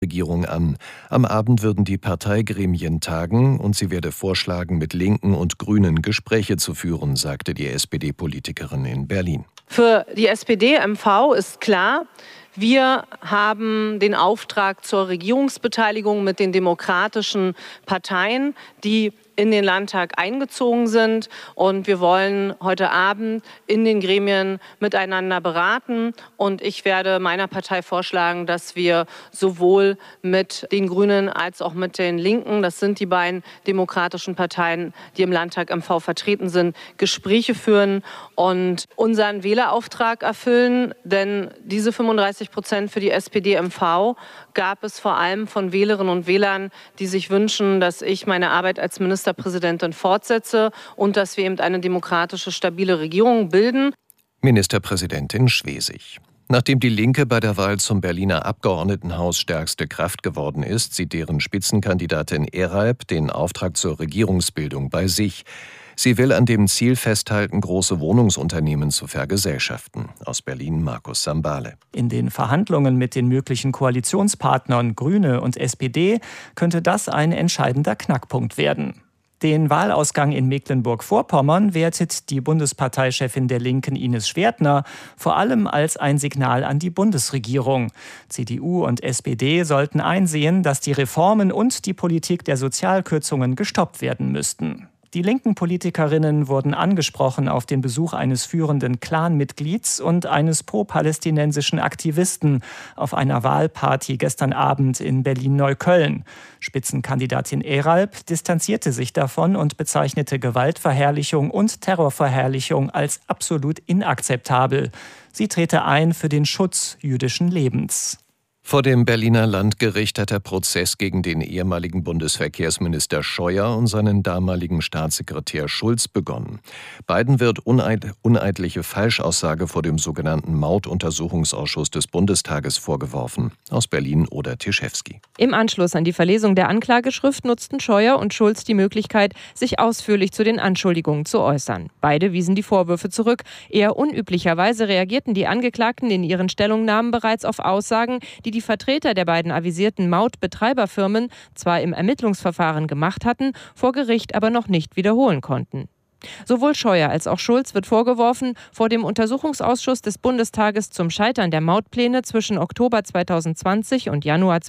Ampelregierung an. Am Abend würden die Parteigremien tagen und sie werde vorschlagen, mit Linken und Grünen Gespräche zu führen, sagte die SPD-Politikerin in Berlin. Für die SPD-MV ist klar, wir haben den Auftrag zur Regierungsbeteiligung mit den demokratischen Parteien, die in den Landtag eingezogen sind. Und wir wollen heute Abend in den Gremien miteinander beraten. Und ich werde meiner Partei vorschlagen, dass wir sowohl mit den Grünen als auch mit den Linken, das sind die beiden demokratischen Parteien, die im Landtag MV vertreten sind, Gespräche führen und unseren Wählerauftrag erfüllen. Denn diese 35% für die SPD-MV gab es vor allem von Wählerinnen und Wählern, die sich wünschen, dass ich meine Arbeit als Ministerpräsidentin fortsetze und dass wir eben eine demokratische, stabile Regierung bilden. Ministerpräsidentin Schwesig. Nachdem die Linke bei der Wahl zum Berliner Abgeordnetenhaus stärkste Kraft geworden ist, sieht deren Spitzenkandidatin Eralp den Auftrag zur Regierungsbildung bei sich. Sie will an dem Ziel festhalten, große Wohnungsunternehmen zu vergesellschaften. Aus Berlin Markus Sambale. In den Verhandlungen mit den möglichen Koalitionspartnern Grüne und SPD könnte das ein entscheidender Knackpunkt werden. Den Wahlausgang in Mecklenburg-Vorpommern wertet die Bundesparteichefin der Linken Ines Schwertner vor allem als ein Signal an die Bundesregierung. CDU und SPD sollten einsehen, dass die Reformen und die Politik der Sozialkürzungen gestoppt werden müssten. Die linken Politikerinnen wurden angesprochen auf den Besuch eines führenden Clanmitglieds und eines pro-palästinensischen Aktivisten auf einer Wahlparty gestern Abend in Berlin-Neukölln. Spitzenkandidatin Eralp distanzierte sich davon und bezeichnete Gewaltverherrlichung und Terrorverherrlichung als absolut inakzeptabel. Sie trete ein für den Schutz jüdischen Lebens. Vor dem Berliner Landgericht hat der Prozess gegen den ehemaligen Bundesverkehrsminister Scheuer und seinen damaligen Staatssekretär Schulz begonnen. Beiden wird uneidliche Falschaussage vor dem sogenannten Mautuntersuchungsausschuss des Bundestages vorgeworfen. Aus Berlin Oda Tischewski. Im Anschluss an die Verlesung der Anklageschrift nutzten Scheuer und Schulz die Möglichkeit, sich ausführlich zu den Anschuldigungen zu äußern. Beide wiesen die Vorwürfe zurück. Eher unüblicherweise reagierten die Angeklagten in ihren Stellungnahmen bereits auf Aussagen, die Vertreter der beiden avisierten Mautbetreiberfirmen zwar im Ermittlungsverfahren gemacht hatten, vor Gericht aber noch nicht wiederholen konnten. Sowohl Scheuer als auch Schulz wird vorgeworfen, vor dem Untersuchungsausschuss des Bundestages zum Scheitern der Mautpläne zwischen Oktober 2020 und Januar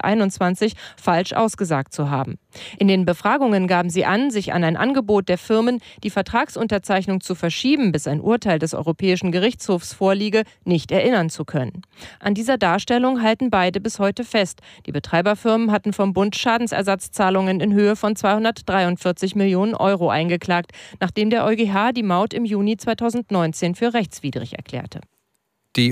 2021 falsch ausgesagt zu haben. In den Befragungen gaben sie an, sich an ein Angebot der Firmen, die Vertragsunterzeichnung zu verschieben, bis ein Urteil des Europäischen Gerichtshofs vorliege, nicht erinnern zu können. An dieser Darstellung halten beide bis heute fest. Die Betreiberfirmen hatten vom Bund Schadensersatzzahlungen in Höhe von 243 Millionen Euro eingeklagt, nachdem der EuGH die Maut im Juni 2019 für rechtswidrig erklärte. Die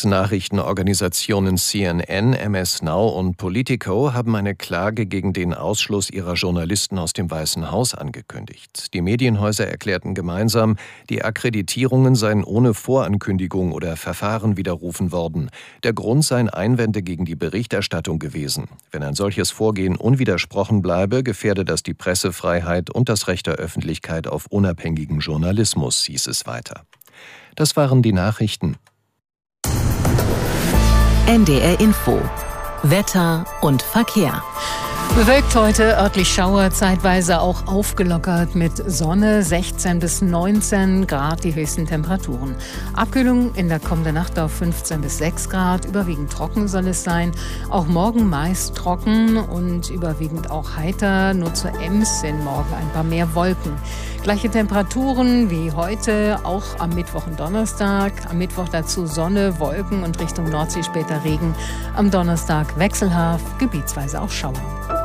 US-Nachrichtenorganisationen CNN, MS Now und Politico haben eine Klage gegen den Ausschluss ihrer Journalisten aus dem Weißen Haus angekündigt. Die Medienhäuser erklärten gemeinsam, die Akkreditierungen seien ohne Vorankündigung oder Verfahren widerrufen worden. Der Grund seien Einwände gegen die Berichterstattung gewesen. Wenn ein solches Vorgehen unwidersprochen bleibe, gefährde das die Pressefreiheit und das Recht der Öffentlichkeit auf unabhängigen Journalismus, hieß es weiter. Das waren die Nachrichten. NDR Info. Wetter und Verkehr. Bewölkt heute, örtlich Schauer, zeitweise auch aufgelockert mit Sonne, 16 bis 19 Grad die höchsten Temperaturen. Abkühlung in der kommenden Nacht auf 15 bis 6 Grad, überwiegend trocken soll es sein. Auch morgen meist trocken und überwiegend auch heiter, nur zur Ems sind morgen ein paar mehr Wolken. Gleiche Temperaturen wie heute, auch am Mittwoch und Donnerstag. Am Mittwoch dazu Sonne, Wolken und Richtung Nordsee später Regen. Am Donnerstag wechselhaft, gebietsweise auch Schauer.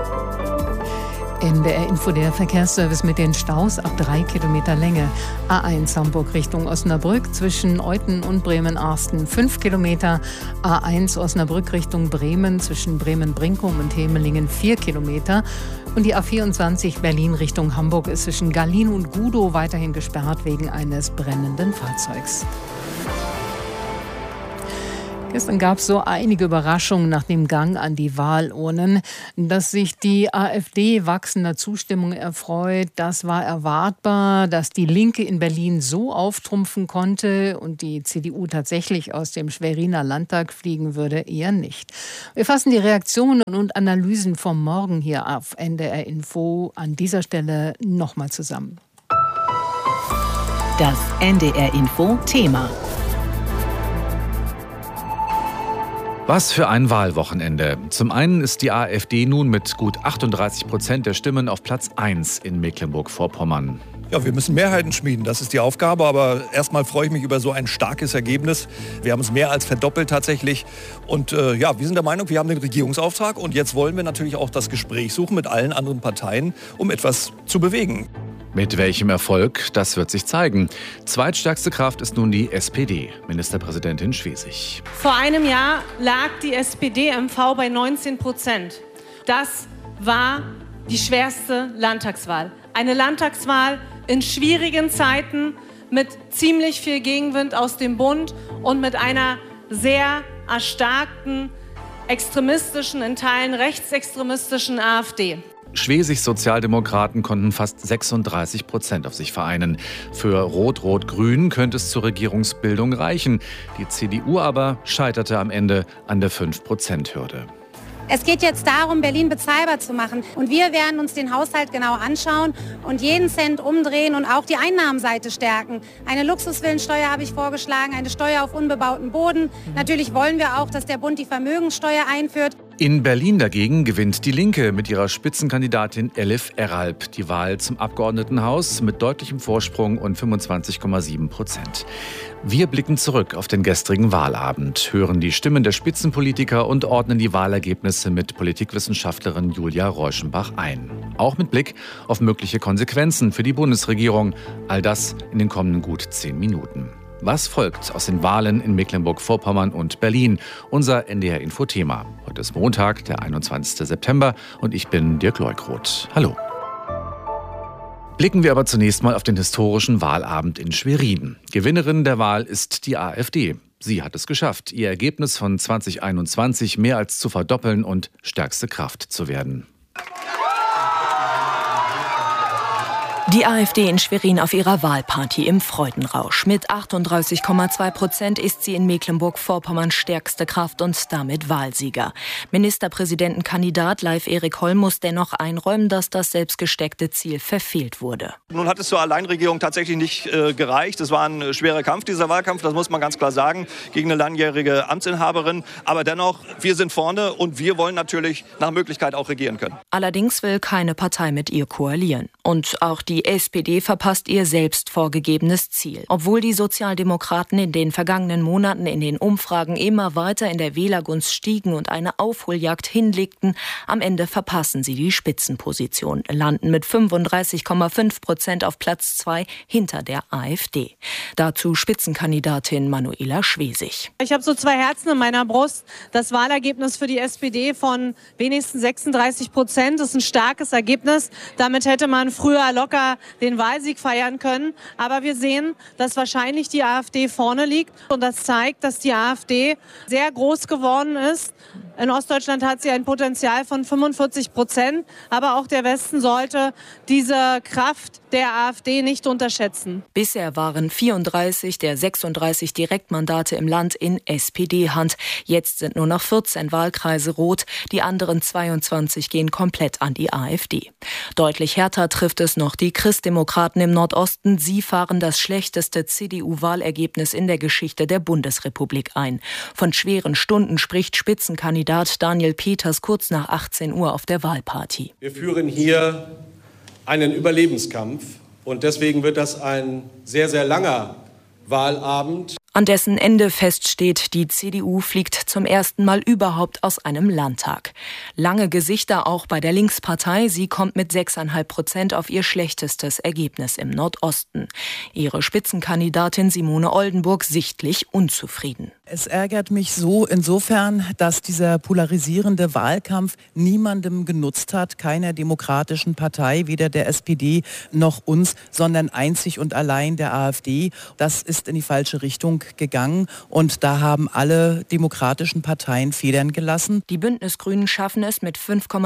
NDR Info, der Verkehrsservice mit den Staus ab 3 Kilometer Länge. A1 Hamburg Richtung Osnabrück zwischen Euthen und Bremen-Arsten 5 Kilometer. A1 Osnabrück Richtung Bremen zwischen Bremen-Brinkum und Hemelingen 4 Kilometer. Und die A24 Berlin Richtung Hamburg ist zwischen Gallin und Gudow weiterhin gesperrt wegen eines brennenden Fahrzeugs. Gestern gab es so einige Überraschungen nach dem Gang an die Wahlurnen. Dass sich die AfD wachsender Zustimmung erfreut, das war erwartbar. Dass die Linke in Berlin so auftrumpfen konnte und die CDU tatsächlich aus dem Schweriner Landtag fliegen würde, eher nicht. Wir fassen die Reaktionen und Analysen vom Morgen hier auf NDR Info an dieser Stelle nochmal zusammen. Das NDR Info Thema. Was für ein Wahlwochenende. Zum einen ist die AfD nun mit gut 38% der Stimmen auf Platz 1 in Mecklenburg-Vorpommern. Ja, wir müssen Mehrheiten schmieden, das ist die Aufgabe. Aber erstmal freue ich mich über so ein starkes Ergebnis. Wir haben es mehr als verdoppelt tatsächlich. Und wir sind der Meinung, wir haben den Regierungsauftrag. Und jetzt wollen wir natürlich auch das Gespräch suchen mit allen anderen Parteien, um etwas zu bewegen. Mit welchem Erfolg, das wird sich zeigen. Zweitstärkste Kraft ist nun die SPD, Ministerpräsidentin Schwesig. Vor einem Jahr lag die SPD-MV bei 19%. Das war die schwerste Landtagswahl. Eine Landtagswahl in schwierigen Zeiten mit ziemlich viel Gegenwind aus dem Bund und mit einer sehr erstarkten, extremistischen, in Teilen rechtsextremistischen AfD. Schwesigs Sozialdemokraten konnten fast 36% auf sich vereinen. Für Rot-Rot-Grün könnte es zur Regierungsbildung reichen. Die CDU aber scheiterte am Ende an der 5%-Hürde. Es geht jetzt darum, Berlin bezahlbar zu machen. Und wir werden uns den Haushalt genau anschauen und jeden Cent umdrehen und auch die Einnahmenseite stärken. Eine Luxusvillensteuer habe ich vorgeschlagen, eine Steuer auf unbebauten Boden. Natürlich wollen wir auch, dass der Bund die Vermögenssteuer einführt. In Berlin dagegen gewinnt die Linke mit ihrer Spitzenkandidatin Elif Eralp die Wahl zum Abgeordnetenhaus mit deutlichem Vorsprung und 25,7%. Wir blicken zurück auf den gestrigen Wahlabend, hören die Stimmen der Spitzenpolitiker und ordnen die Wahlergebnisse mit Politikwissenschaftlerin Julia Reuschenbach ein. Auch mit Blick auf mögliche Konsequenzen für die Bundesregierung. All das in den kommenden gut 10 Minuten. Was folgt aus den Wahlen in Mecklenburg-Vorpommern und Berlin? Unser NDR-Info-Thema. Heute ist Montag, der 21. September und ich bin Dirk Leukroth. Hallo. Blicken wir aber zunächst mal auf den historischen Wahlabend in Schwerin. Gewinnerin der Wahl ist die AfD. Sie hat es geschafft, ihr Ergebnis von 2021 mehr als zu verdoppeln und stärkste Kraft zu werden. Die AfD in Schwerin auf ihrer Wahlparty im Freudenrausch. Mit 38,2% ist sie in Mecklenburg-Vorpommern stärkste Kraft und damit Wahlsieger. Ministerpräsidentenkandidat Leif-Erik Holl muss dennoch einräumen, dass das selbstgesteckte Ziel verfehlt wurde. Nun hat es zur Alleinregierung tatsächlich nicht gereicht. Es war ein schwerer Kampf, dieser Wahlkampf, das muss man ganz klar sagen, gegen eine langjährige Amtsinhaberin. Aber dennoch, wir sind vorne und wir wollen natürlich nach Möglichkeit auch regieren können. Allerdings will keine Partei mit ihr koalieren. Und auch die SPD verpasst ihr selbst vorgegebenes Ziel. Obwohl die Sozialdemokraten in den vergangenen Monaten in den Umfragen immer weiter in der Wählergunst stiegen und eine Aufholjagd hinlegten, am Ende verpassen sie die Spitzenposition, landen mit 35,5% auf Platz 2 hinter der AfD. Dazu Spitzenkandidatin Manuela Schwesig. Ich habe so 2 Herzen in meiner Brust. Das Wahlergebnis für die SPD von wenigstens 36% ist ein starkes Ergebnis. Damit hätte man früher locker den Wahlsieg feiern können. Aber wir sehen, dass wahrscheinlich die AfD vorne liegt. Und das zeigt, dass die AfD sehr groß geworden ist. In Ostdeutschland hat sie ein Potenzial von 45%. Aber auch der Westen sollte diese Kraft der AfD nicht unterschätzen. Bisher waren 34 der 36 Direktmandate im Land in SPD-Hand. Jetzt sind nur noch 14 Wahlkreise rot. Die anderen 22 gehen komplett an die AfD. Deutlich härter trifft es noch die Christdemokraten im Nordosten. Sie fahren das schlechteste CDU-Wahlergebnis in der Geschichte der Bundesrepublik ein. Von schweren Stunden spricht Spitzenkandidat Daniel Peters kurz nach 18 Uhr auf der Wahlparty. Wir führen hier einen Überlebenskampf und deswegen wird das ein sehr, sehr langer Wahlabend. An dessen Ende feststeht, die CDU fliegt zum ersten Mal überhaupt aus einem Landtag. Lange Gesichter auch bei der Linkspartei. Sie kommt mit 6,5% auf ihr schlechtestes Ergebnis im Nordosten. Ihre Spitzenkandidatin Simone Oldenburg sichtlich unzufrieden. Es ärgert mich so insofern, dass dieser polarisierende Wahlkampf niemandem genutzt hat, keiner demokratischen Partei, weder der SPD noch uns, sondern einzig und allein der AfD. Das ist in die falsche Richtung gegangen und da haben alle demokratischen Parteien Federn gelassen. Die Bündnisgrünen schaffen es mit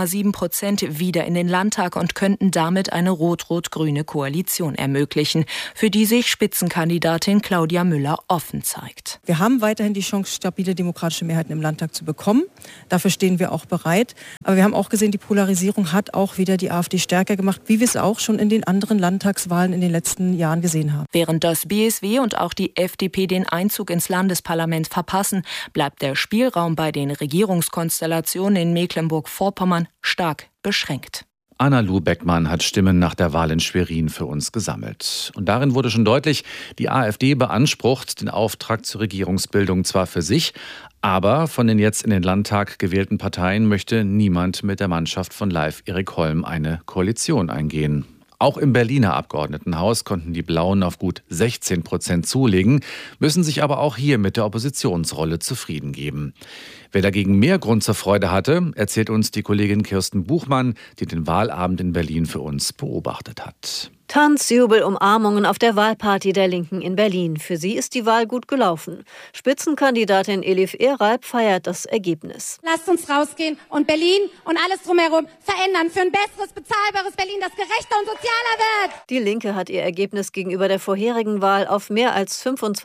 5,7% wieder in den Landtag und könnten damit eine rot-rot-grüne Koalition ermöglichen, für die sich Spitzenkandidatin Claudia Müller offen zeigt. Wir haben weiterhin die Chance, stabile demokratische Mehrheiten im Landtag zu bekommen. Dafür stehen wir auch bereit. Aber wir haben auch gesehen, die Polarisierung hat auch wieder die AfD stärker gemacht, wie wir es auch schon in den anderen Landtagswahlen in den letzten Jahren gesehen haben. Während das BSW und auch die FDP den Einzug ins Landesparlament verpassen, bleibt der Spielraum bei den Regierungskonstellationen in Mecklenburg-Vorpommern stark beschränkt. Anna-Lu Beckmann hat Stimmen nach der Wahl in Schwerin für uns gesammelt. Und darin wurde schon deutlich, die AfD beansprucht den Auftrag zur Regierungsbildung zwar für sich, aber von den jetzt in den Landtag gewählten Parteien möchte niemand mit der Mannschaft von Live Erik Holm eine Koalition eingehen. Auch im Berliner Abgeordnetenhaus konnten die Blauen auf gut 16% zulegen, müssen sich aber auch hier mit der Oppositionsrolle zufrieden geben. Wer dagegen mehr Grund zur Freude hatte, erzählt uns die Kollegin Kirsten Buchmann, die den Wahlabend in Berlin für uns beobachtet hat. Tanz, Jubel, Umarmungen auf der Wahlparty der Linken in Berlin. Für sie ist die Wahl gut gelaufen. Spitzenkandidatin Elif Eralp feiert das Ergebnis. Lasst uns rausgehen und Berlin und alles drumherum verändern für ein besseres, bezahlbares Berlin, das gerechter und sozialer wird. Die Linke hat ihr Ergebnis gegenüber der vorherigen Wahl auf mehr als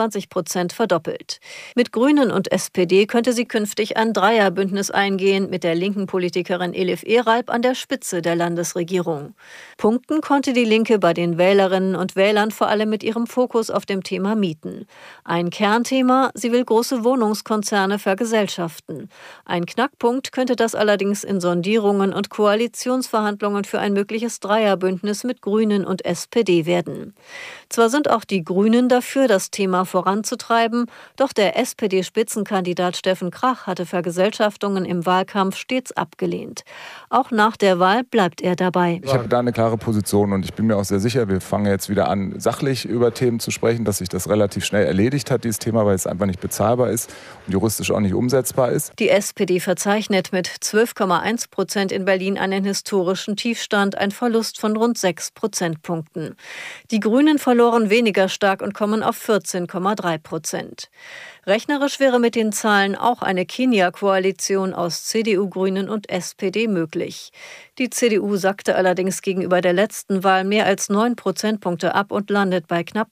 25% verdoppelt. Mit Grünen und SPD könnte sie künftig ein Dreierbündnis eingehen, mit der linken Politikerin Elif Eralp an der Spitze der Landesregierung. Punkten konnte die Linke bei den Wählerinnen und Wählern vor allem mit ihrem Fokus auf dem Thema Mieten. Ein Kernthema, sie will große Wohnungskonzerne vergesellschaften. Ein Knackpunkt könnte das allerdings in Sondierungen und Koalitionsverhandlungen für ein mögliches Dreierbündnis mit Grünen und SPD werden. Zwar sind auch die Grünen dafür, das Thema voranzutreiben, doch der SPD-Spitzenkandidat Steffen Krach hatte Vergesellschaftungen im Wahlkampf stets abgelehnt. Auch nach der Wahl bleibt er dabei. Ich habe da eine klare Position und ich bin mir auch sehr sicher, wir fangen jetzt wieder an, sachlich über Themen zu sprechen, dass sich das relativ schnell erledigt hat, dieses Thema, weil es einfach nicht bezahlbar ist und juristisch auch nicht umsetzbar ist. Die SPD verzeichnet mit 12,1% in Berlin einen historischen Tiefstand, ein Verlust von rund 6 Prozentpunkten. Die Grünen verloren weniger stark und kommen auf 14,3%. Rechnerisch wäre mit den Zahlen auch eine Kenia-Koalition aus CDU, Grünen und SPD möglich. Die CDU sackte allerdings gegenüber der letzten Wahl mehr als 9 Prozentpunkte ab und landet bei knapp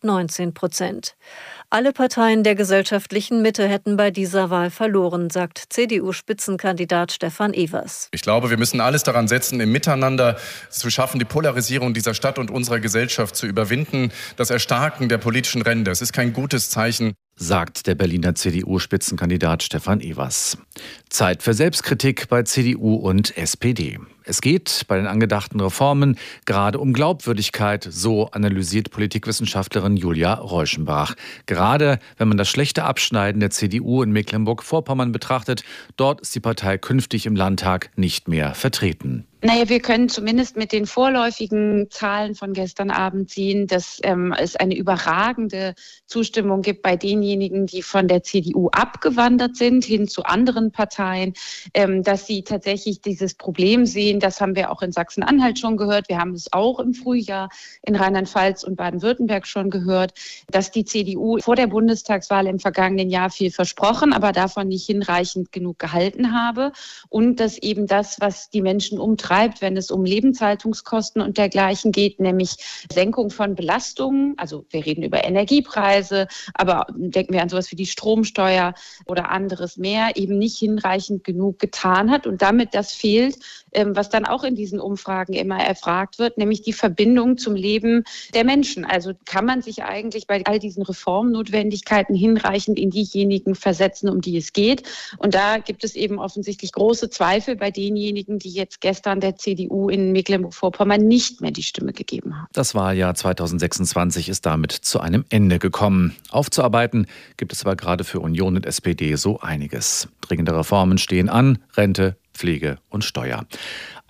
19%. Alle Parteien der gesellschaftlichen Mitte hätten bei dieser Wahl verloren, sagt CDU-Spitzenkandidat Stefan Evers. Ich glaube, wir müssen alles daran setzen, im Miteinander zu schaffen, die Polarisierung dieser Stadt und unserer Gesellschaft zu überwinden, das Erstarken der politischen Ränder. Es ist kein gutes Zeichen, sagt der Berliner CDU-Spitzenkandidat Stefan Evers. Zeit für Selbstkritik bei CDU und SPD. Es geht bei den angedachten Reformen gerade um Glaubwürdigkeit, so analysiert Politikwissenschaftlerin Julia Reuschenbach. Gerade wenn man das schlechte Abschneiden der CDU in Mecklenburg-Vorpommern betrachtet, dort ist die Partei künftig im Landtag nicht mehr vertreten. Naja, wir können zumindest mit den vorläufigen Zahlen von gestern Abend sehen, dass es eine überragende Zustimmung gibt bei denjenigen, die von der CDU abgewandert sind, hin zu anderen Parteien, dass sie tatsächlich dieses Problem sehen. Das haben wir auch in Sachsen-Anhalt schon gehört. Wir haben es auch im Frühjahr in Rheinland-Pfalz und Baden-Württemberg schon gehört, dass die CDU vor der Bundestagswahl im vergangenen Jahr viel versprochen, aber davon nicht hinreichend genug gehalten habe. Und dass eben das, was die Menschen umtreibt, wenn es um Lebenshaltungskosten und dergleichen geht, nämlich Senkung von Belastungen. Also wir reden über Energiepreise, aber denken wir an sowas wie die Stromsteuer oder anderes mehr, eben nicht hinreichend genug getan hat und damit das fehlt, was dann auch in diesen Umfragen immer erfragt wird, nämlich die Verbindung zum Leben der Menschen. Also kann man sich eigentlich bei all diesen Reformnotwendigkeiten hinreichend in diejenigen versetzen, um die es geht. Und da gibt es eben offensichtlich große Zweifel bei denjenigen, die jetzt gestern der CDU in Mecklenburg-Vorpommern nicht mehr die Stimme gegeben haben. Das Wahljahr 2026 ist damit zu einem Ende gekommen. Aufzuarbeiten gibt es aber gerade für Union und SPD so einiges. Dringende Reformen stehen an, Rente, Pflege und Steuer.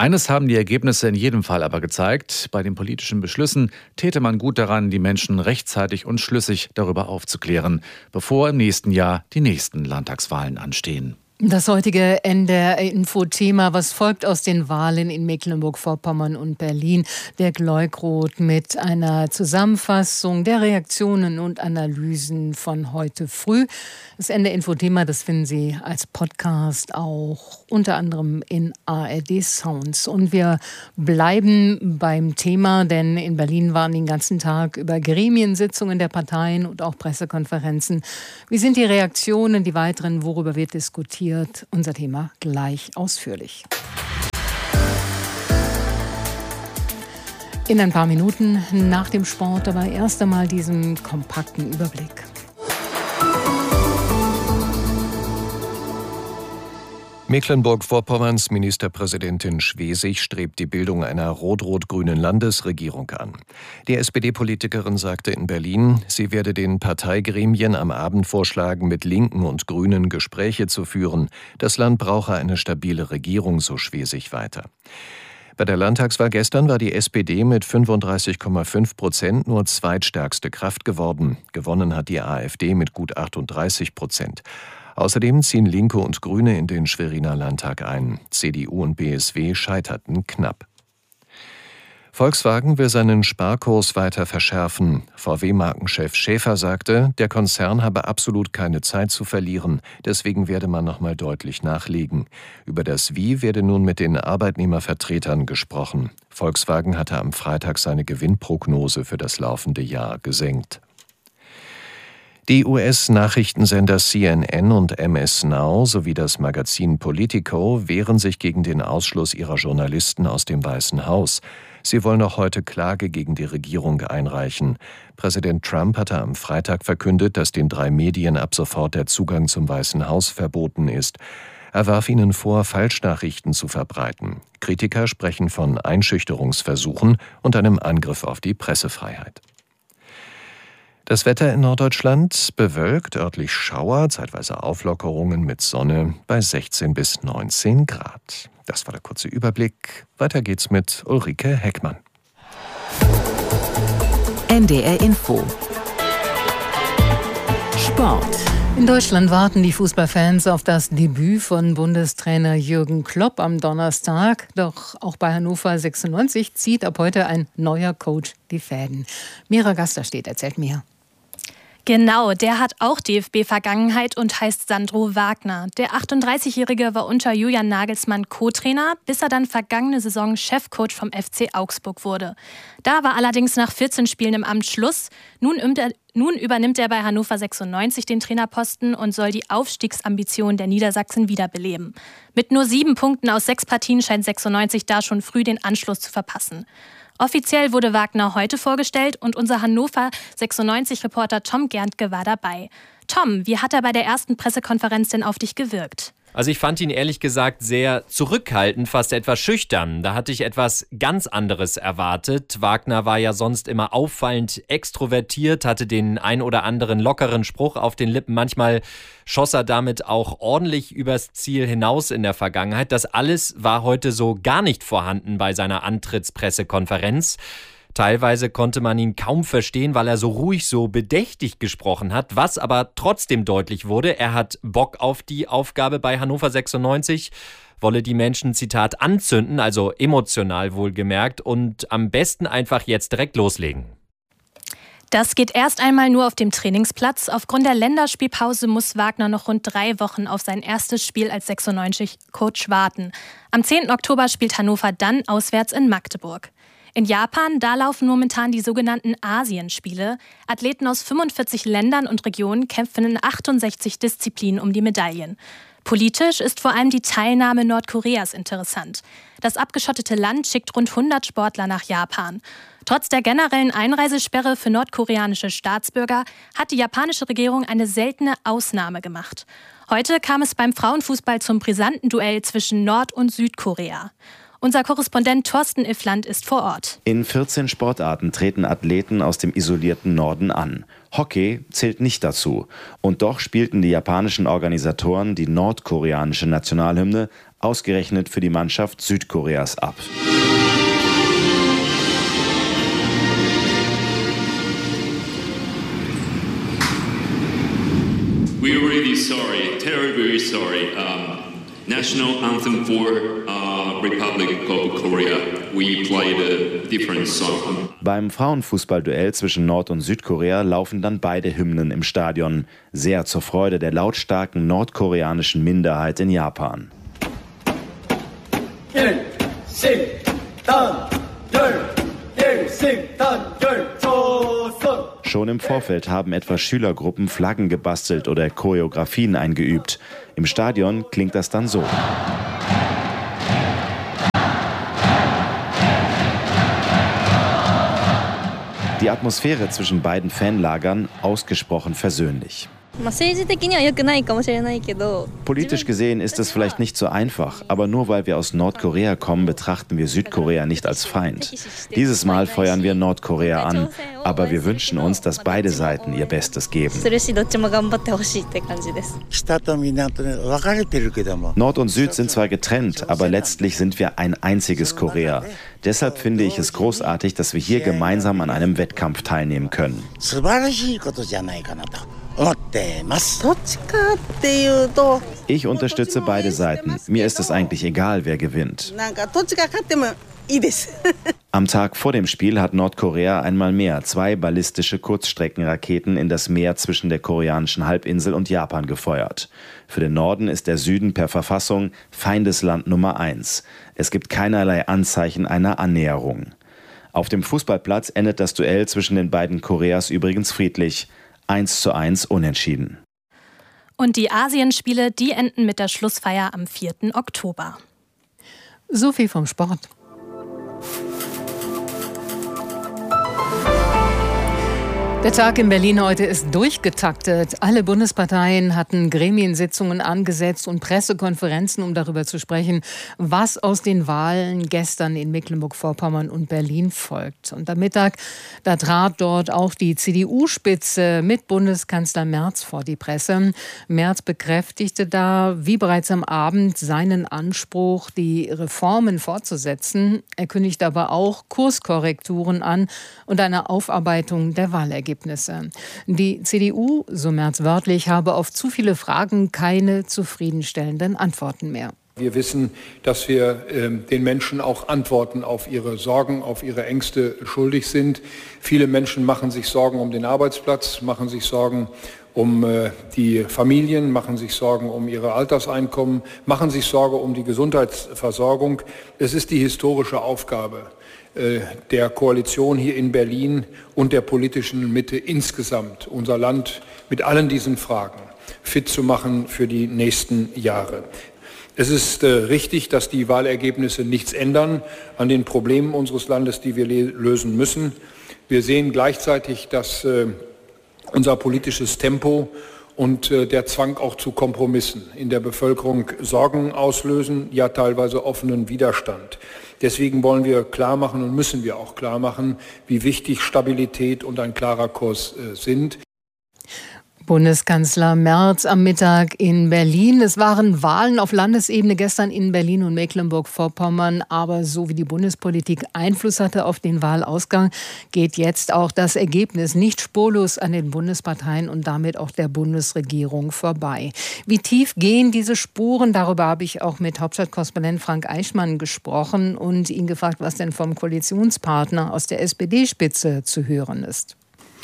Eines haben die Ergebnisse in jedem Fall aber gezeigt: Bei den politischen Beschlüssen täte man gut daran, die Menschen rechtzeitig und schlüssig darüber aufzuklären, bevor im nächsten Jahr die nächsten Landtagswahlen anstehen. Das heutige NDR-Info-Thema, was folgt aus den Wahlen in Mecklenburg-Vorpommern und Berlin. Dirk Leuckroth mit einer Zusammenfassung der Reaktionen und Analysen von heute früh. Das NDR-Info-Thema, das finden Sie als Podcast auch unter anderem in ARD Sounds. Und wir bleiben beim Thema, denn in Berlin waren den ganzen Tag über Gremiensitzungen der Parteien und auch Pressekonferenzen. Wie sind die Reaktionen, die weiteren, worüber wird diskutiert? Unser Thema gleich ausführlich. In ein paar Minuten nach dem Sport, aber erst einmal diesen kompakten Überblick. Mecklenburg-Vorpommerns Ministerpräsidentin Schwesig strebt die Bildung einer rot-rot-grünen Landesregierung an. Die SPD-Politikerin sagte in Berlin, sie werde den Parteigremien am Abend vorschlagen, mit Linken und Grünen Gespräche zu führen. Das Land brauche eine stabile Regierung, so Schwesig weiter. Bei der Landtagswahl gestern war die SPD mit 35,5% nur zweitstärkste Kraft geworden. Gewonnen hat die AfD mit gut 38%. Außerdem ziehen Linke und Grüne in den Schweriner Landtag ein. CDU und BSW scheiterten knapp. Volkswagen will seinen Sparkurs weiter verschärfen. VW-Markenchef Schäfer sagte, der Konzern habe absolut keine Zeit zu verlieren. Deswegen werde man nochmal deutlich nachlegen. Über das Wie werde nun mit den Arbeitnehmervertretern gesprochen. Volkswagen hatte am Freitag seine Gewinnprognose für das laufende Jahr gesenkt. Die US-Nachrichtensender CNN und MS Now sowie das Magazin Politico wehren sich gegen den Ausschluss ihrer Journalisten aus dem Weißen Haus. Sie wollen auch heute Klage gegen die Regierung einreichen. Präsident Trump hatte am Freitag verkündet, dass den 3 Medien ab sofort der Zugang zum Weißen Haus verboten ist. Er warf ihnen vor, Falschnachrichten zu verbreiten. Kritiker sprechen von Einschüchterungsversuchen und einem Angriff auf die Pressefreiheit. Das Wetter in Norddeutschland bewölkt, örtlich Schauer, zeitweise Auflockerungen mit Sonne bei 16 bis 19 Grad. Das war der kurze Überblick. Weiter geht's mit Ulrike Heckmann. NDR Info. Sport. In Deutschland warten die Fußballfans auf das Debüt von Bundestrainer Jürgen Klopp am Donnerstag. Doch auch bei Hannover 96 zieht ab heute ein neuer Coach die Fäden. Mira Gasterstedt erzählt mir. Genau, der hat auch DFB-Vergangenheit und heißt Sandro Wagner. Der 38-Jährige war unter Julian Nagelsmann Co-Trainer, bis er dann vergangene Saison Chefcoach vom FC Augsburg wurde. Da war allerdings nach 14 Spielen im Amt Schluss. Nun übernimmt er bei Hannover 96 den Trainerposten und soll die Aufstiegsambitionen der Niedersachsen wiederbeleben. Mit nur 7 Punkten aus 6 Partien scheint 96 da schon früh den Anschluss zu verpassen. Offiziell wurde Wagner heute vorgestellt und unser Hannover 96-Reporter Tom Gerntke war dabei. Tom, wie hat er bei der ersten Pressekonferenz denn auf dich gewirkt? Also ich fand ihn ehrlich gesagt sehr zurückhaltend, fast etwas schüchtern. Da hatte ich etwas ganz anderes erwartet. Wagner war ja sonst immer auffallend extrovertiert, hatte den ein oder anderen lockeren Spruch auf den Lippen. Manchmal schoss er damit auch ordentlich übers Ziel hinaus in der Vergangenheit. Das alles war heute so gar nicht vorhanden bei seiner Antrittspressekonferenz. Teilweise konnte man ihn kaum verstehen, weil er so ruhig, so bedächtig gesprochen hat. Was aber trotzdem deutlich wurde, er hat Bock auf die Aufgabe bei Hannover 96, wolle die Menschen, Zitat, anzünden, also emotional wohlgemerkt, und am besten einfach jetzt direkt loslegen. Das geht erst einmal nur auf dem Trainingsplatz. Aufgrund der Länderspielpause muss Wagner noch rund 3 Wochen auf sein erstes Spiel als 96-Coach warten. Am 10. Oktober spielt Hannover dann auswärts in Magdeburg. In Japan, da laufen momentan die sogenannten Asienspiele. Athleten aus 45 Ländern und Regionen kämpfen in 68 Disziplinen um die Medaillen. Politisch ist vor allem die Teilnahme Nordkoreas interessant. Das abgeschottete Land schickt rund 100 Sportler nach Japan. Trotz der generellen Einreisesperre für nordkoreanische Staatsbürger hat die japanische Regierung eine seltene Ausnahme gemacht. Heute kam es beim Frauenfußball zum brisanten Duell zwischen Nord- und Südkorea. Unser Korrespondent Thorsten Iffland ist vor Ort. In 14 Sportarten treten Athleten aus dem isolierten Norden an. Hockey zählt nicht dazu. Und doch spielten die japanischen Organisatoren die nordkoreanische Nationalhymne ausgerechnet für die Mannschaft Südkoreas ab. We are really sorry, terribly sorry. National anthem for Republic of Korea. We played a different song. Beim Frauenfußballduell zwischen Nord- und Südkorea laufen dann beide Hymnen im Stadion. Sehr zur Freude der lautstarken nordkoreanischen Minderheit in Japan. Schon im Vorfeld haben etwa Schülergruppen Flaggen gebastelt oder Choreografien eingeübt. Im Stadion klingt das dann so. Die Atmosphäre zwischen beiden Fanlagern ausgesprochen versöhnlich. Politisch gesehen ist es vielleicht nicht so einfach, aber nur weil wir aus Nordkorea kommen, betrachten wir Südkorea nicht als Feind. Dieses Mal feuern wir Nordkorea an, aber wir wünschen uns, dass beide Seiten ihr Bestes geben. Nord und Süd sind zwar getrennt, aber letztlich sind wir ein einziges Korea. Deshalb finde ich es großartig, dass wir hier gemeinsam an einem Wettkampf teilnehmen können. Ich unterstütze beide Seiten. Mir ist es eigentlich egal, wer gewinnt. Am Tag vor dem Spiel hat Nordkorea einmal mehr 2 ballistische Kurzstreckenraketen in das Meer zwischen der koreanischen Halbinsel und Japan gefeuert. Für den Norden ist der Süden per Verfassung Feindesland Nummer 1. Es gibt keinerlei Anzeichen einer Annäherung. Auf dem Fußballplatz endet das Duell zwischen den beiden Koreas übrigens friedlich. 1:1 unentschieden. Und die Asienspiele, die enden mit der Schlussfeier am 4. Oktober. So viel vom Sport. Der Tag in Berlin heute ist durchgetaktet. Alle Bundesparteien hatten Gremiensitzungen angesetzt und Pressekonferenzen, um darüber zu sprechen, was aus den Wahlen gestern in Mecklenburg-Vorpommern und Berlin folgt. Und am Mittag, da trat dort auch die CDU-Spitze mit Bundeskanzler Merz vor die Presse. Merz bekräftigte da, wie bereits am Abend, seinen Anspruch, die Reformen fortzusetzen. Er kündigte aber auch Kurskorrekturen an und eine Aufarbeitung der Wahlergebnisse. Die CDU, so Merz wörtlich, habe auf zu viele Fragen keine zufriedenstellenden Antworten mehr. Wir wissen, dass wir den Menschen auch Antworten auf ihre Sorgen, auf ihre Ängste schuldig sind. Viele Menschen machen sich Sorgen um den Arbeitsplatz, machen sich Sorgen um die Familien, machen sich Sorgen um ihre Alterseinkommen, machen sich Sorge um die Gesundheitsversorgung. Es ist die historische Aufgabe der Koalition hier in Berlin und der politischen Mitte insgesamt, unser Land mit allen diesen Fragen fit zu machen für die nächsten Jahre. Es ist richtig, dass die Wahlergebnisse nichts ändern an den Problemen unseres Landes, die wir lösen müssen. Wir sehen gleichzeitig, dass unser politisches Tempo und der Zwang auch zu Kompromissen in der Bevölkerung Sorgen auslösen, ja teilweise offenen Widerstand. Deswegen wollen wir klar machen und müssen wir auch klar machen, wie wichtig Stabilität und ein klarer Kurs sind. Bundeskanzler Merz am Mittag in Berlin. Es waren Wahlen auf Landesebene gestern in Berlin und Mecklenburg-Vorpommern. Aber so wie die Bundespolitik Einfluss hatte auf den Wahlausgang, geht jetzt auch das Ergebnis nicht spurlos an den Bundesparteien und damit auch der Bundesregierung vorbei. Wie tief gehen diese Spuren? Darüber habe ich auch mit Hauptstadtkorrespondent Frank Eichmann gesprochen und ihn gefragt, was denn vom Koalitionspartner aus der SPD-Spitze zu hören ist.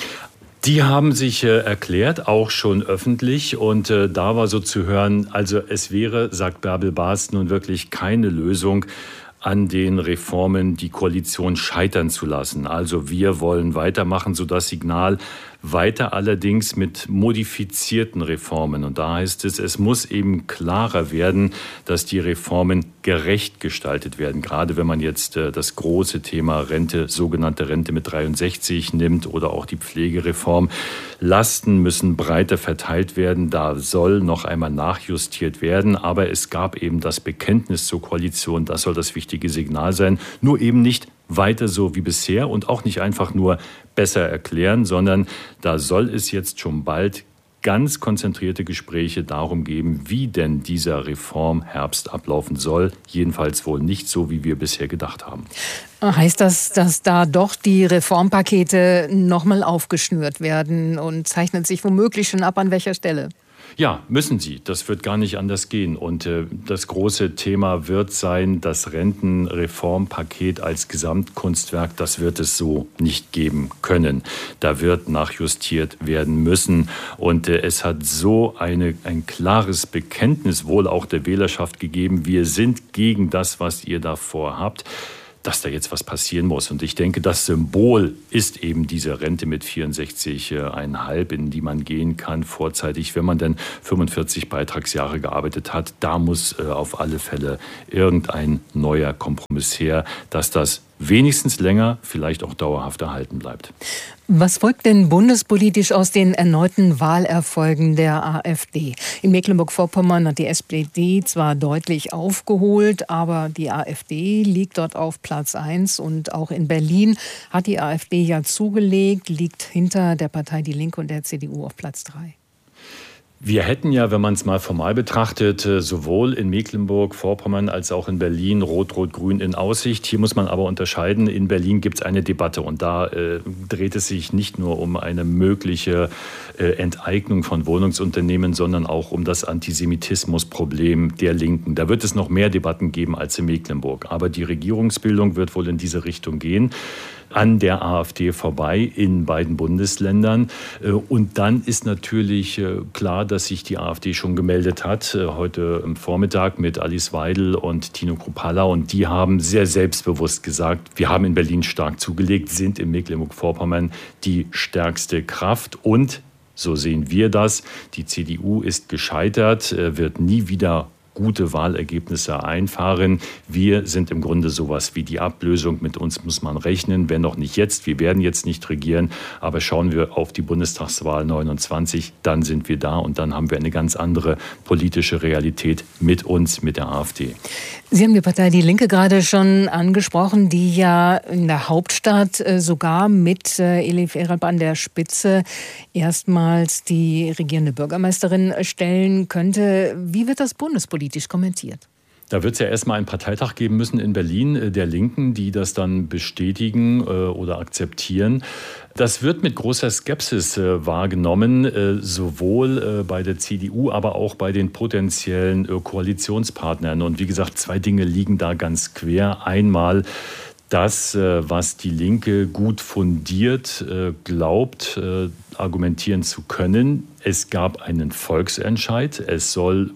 Die haben sich erklärt, auch schon öffentlich. Und da war so zu hören, also es wäre, sagt Bärbel Baas, nun wirklich keine Lösung, an den Reformen die Koalition scheitern zu lassen. Also wir wollen weitermachen, so das Signal, weiter allerdings mit modifizierten Reformen. Und da heißt es, es muss eben klarer werden, dass die Reformen gerecht gestaltet werden. Gerade wenn man jetzt das große Thema Rente, sogenannte Rente mit 63 nimmt oder auch die Pflegereform. Lasten müssen breiter verteilt werden. Da soll noch einmal nachjustiert werden. Aber es gab eben das Bekenntnis zur Koalition. Das soll das wichtige Signal sein. Nur eben nicht weiter so wie bisher und auch nicht einfach nur besser erklären, sondern da soll es jetzt schon bald ganz konzentrierte Gespräche darum geben, wie denn dieser Reformherbst ablaufen soll. Jedenfalls wohl nicht so, wie wir bisher gedacht haben. Heißt das, dass da doch die Reformpakete nochmal aufgeschnürt werden und zeichnet sich womöglich schon ab, an welcher Stelle? Ja, müssen sie. Das wird gar nicht anders gehen. Und das große Thema wird sein, das Rentenreformpaket als Gesamtkunstwerk, das wird es so nicht geben können. Da wird nachjustiert werden müssen. Und es hat so ein klares Bekenntnis wohl auch der Wählerschaft gegeben. Wir sind gegen das, was ihr da vorhabt, dass da jetzt was passieren muss. Und ich denke, das Symbol ist eben diese Rente mit 64,5, in die man gehen kann vorzeitig, wenn man dann 45 Beitragsjahre gearbeitet hat. Da muss auf alle Fälle irgendein neuer Kompromiss her, dass das wenigstens länger, vielleicht auch dauerhaft erhalten bleibt. Was folgt denn bundespolitisch aus den erneuten Wahlerfolgen der AfD? In Mecklenburg-Vorpommern hat die SPD zwar deutlich aufgeholt, aber die AfD liegt dort auf Platz 1. Und auch in Berlin hat die AfD ja zugelegt, liegt hinter der Partei Die Linke und der CDU auf Platz 3. Wir hätten ja, wenn man es mal formal betrachtet, sowohl in Mecklenburg-Vorpommern als auch in Berlin Rot-Rot-Grün in Aussicht. Hier muss man aber unterscheiden. In Berlin gibt es eine Debatte und da dreht es sich nicht nur um eine mögliche Enteignung von Wohnungsunternehmen, sondern auch um das Antisemitismusproblem der Linken. Da wird es noch mehr Debatten geben als in Mecklenburg. Aber die Regierungsbildung wird wohl in diese Richtung gehen, an der AfD vorbei in beiden Bundesländern. Und dann ist natürlich klar, dass sich die AfD schon gemeldet hat, heute am Vormittag mit Alice Weidel und Tino Kruppalla. Und die haben sehr selbstbewusst gesagt, wir haben in Berlin stark zugelegt, sind in Mecklenburg-Vorpommern die stärkste Kraft. Und, so sehen wir das, die CDU ist gescheitert, wird nie wieder gute Wahlergebnisse einfahren. Wir sind im Grunde sowas wie die Ablösung. Mit uns muss man rechnen, wenn noch nicht jetzt. Wir werden jetzt nicht regieren, aber schauen wir auf die Bundestagswahl 29, dann sind wir da und dann haben wir eine ganz andere politische Realität mit uns, mit der AfD. Sie haben die Partei Die Linke gerade schon angesprochen, die ja in der Hauptstadt sogar mit Elif Eralp an der Spitze erstmals die regierende Bürgermeisterin stellen könnte. Wie wird das bundespolitisch kommentiert? Da wird es ja erstmal einen Parteitag geben müssen in Berlin der Linken, die das dann bestätigen oder akzeptieren. Das wird mit großer Skepsis wahrgenommen, sowohl bei der CDU, aber auch bei den potenziellen Koalitionspartnern. Und wie gesagt, zwei Dinge liegen da ganz quer. Einmal das, was die Linke gut fundiert glaubt, argumentieren zu können. Es gab einen Volksentscheid. Es soll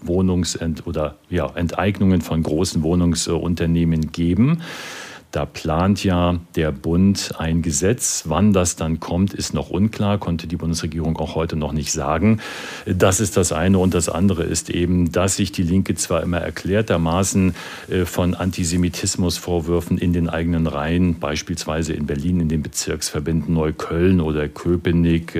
Enteignungen von großen Wohnungsunternehmen geben. Da plant ja der Bund ein Gesetz. Wann das dann kommt, ist noch unklar, konnte die Bundesregierung auch heute noch nicht sagen. Das ist das eine. Und das andere ist eben, dass sich die Linke zwar immer erklärtermaßen von Antisemitismusvorwürfen in den eigenen Reihen, beispielsweise in Berlin in den Bezirksverbänden Neukölln oder Köpenick,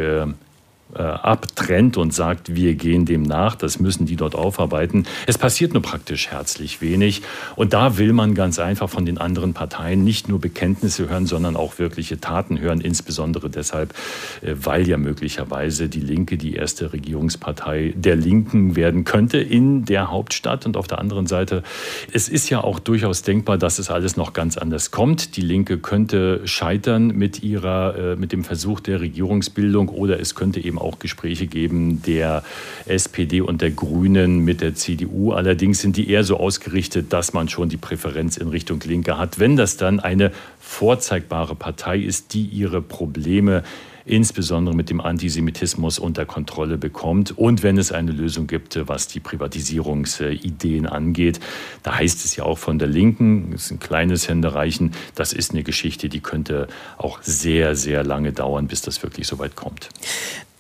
abtrennt und sagt, wir gehen dem nach, das müssen die dort aufarbeiten. Es passiert nur praktisch herzlich wenig. Und da will man ganz einfach von den anderen Parteien nicht nur Bekenntnisse hören, sondern auch wirkliche Taten hören. Insbesondere deshalb, weil ja möglicherweise die Linke die erste Regierungspartei der Linken werden könnte in der Hauptstadt. Und auf der anderen Seite, es ist ja auch durchaus denkbar, dass es alles noch ganz anders kommt. Die Linke könnte scheitern mit dem Versuch der Regierungsbildung oder es könnte eben auch Gespräche geben der SPD und der Grünen mit der CDU. Allerdings sind die eher so ausgerichtet, dass man schon die Präferenz in Richtung Linke hat. Wenn das dann eine vorzeigbare Partei ist, die ihre Probleme insbesondere mit dem Antisemitismus unter Kontrolle bekommt und wenn es eine Lösung gibt, was die Privatisierungsideen angeht. Da heißt es ja auch von der Linken, es ist ein kleines Händereichen, das ist eine Geschichte, die könnte auch sehr, sehr lange dauern, bis das wirklich so weit kommt.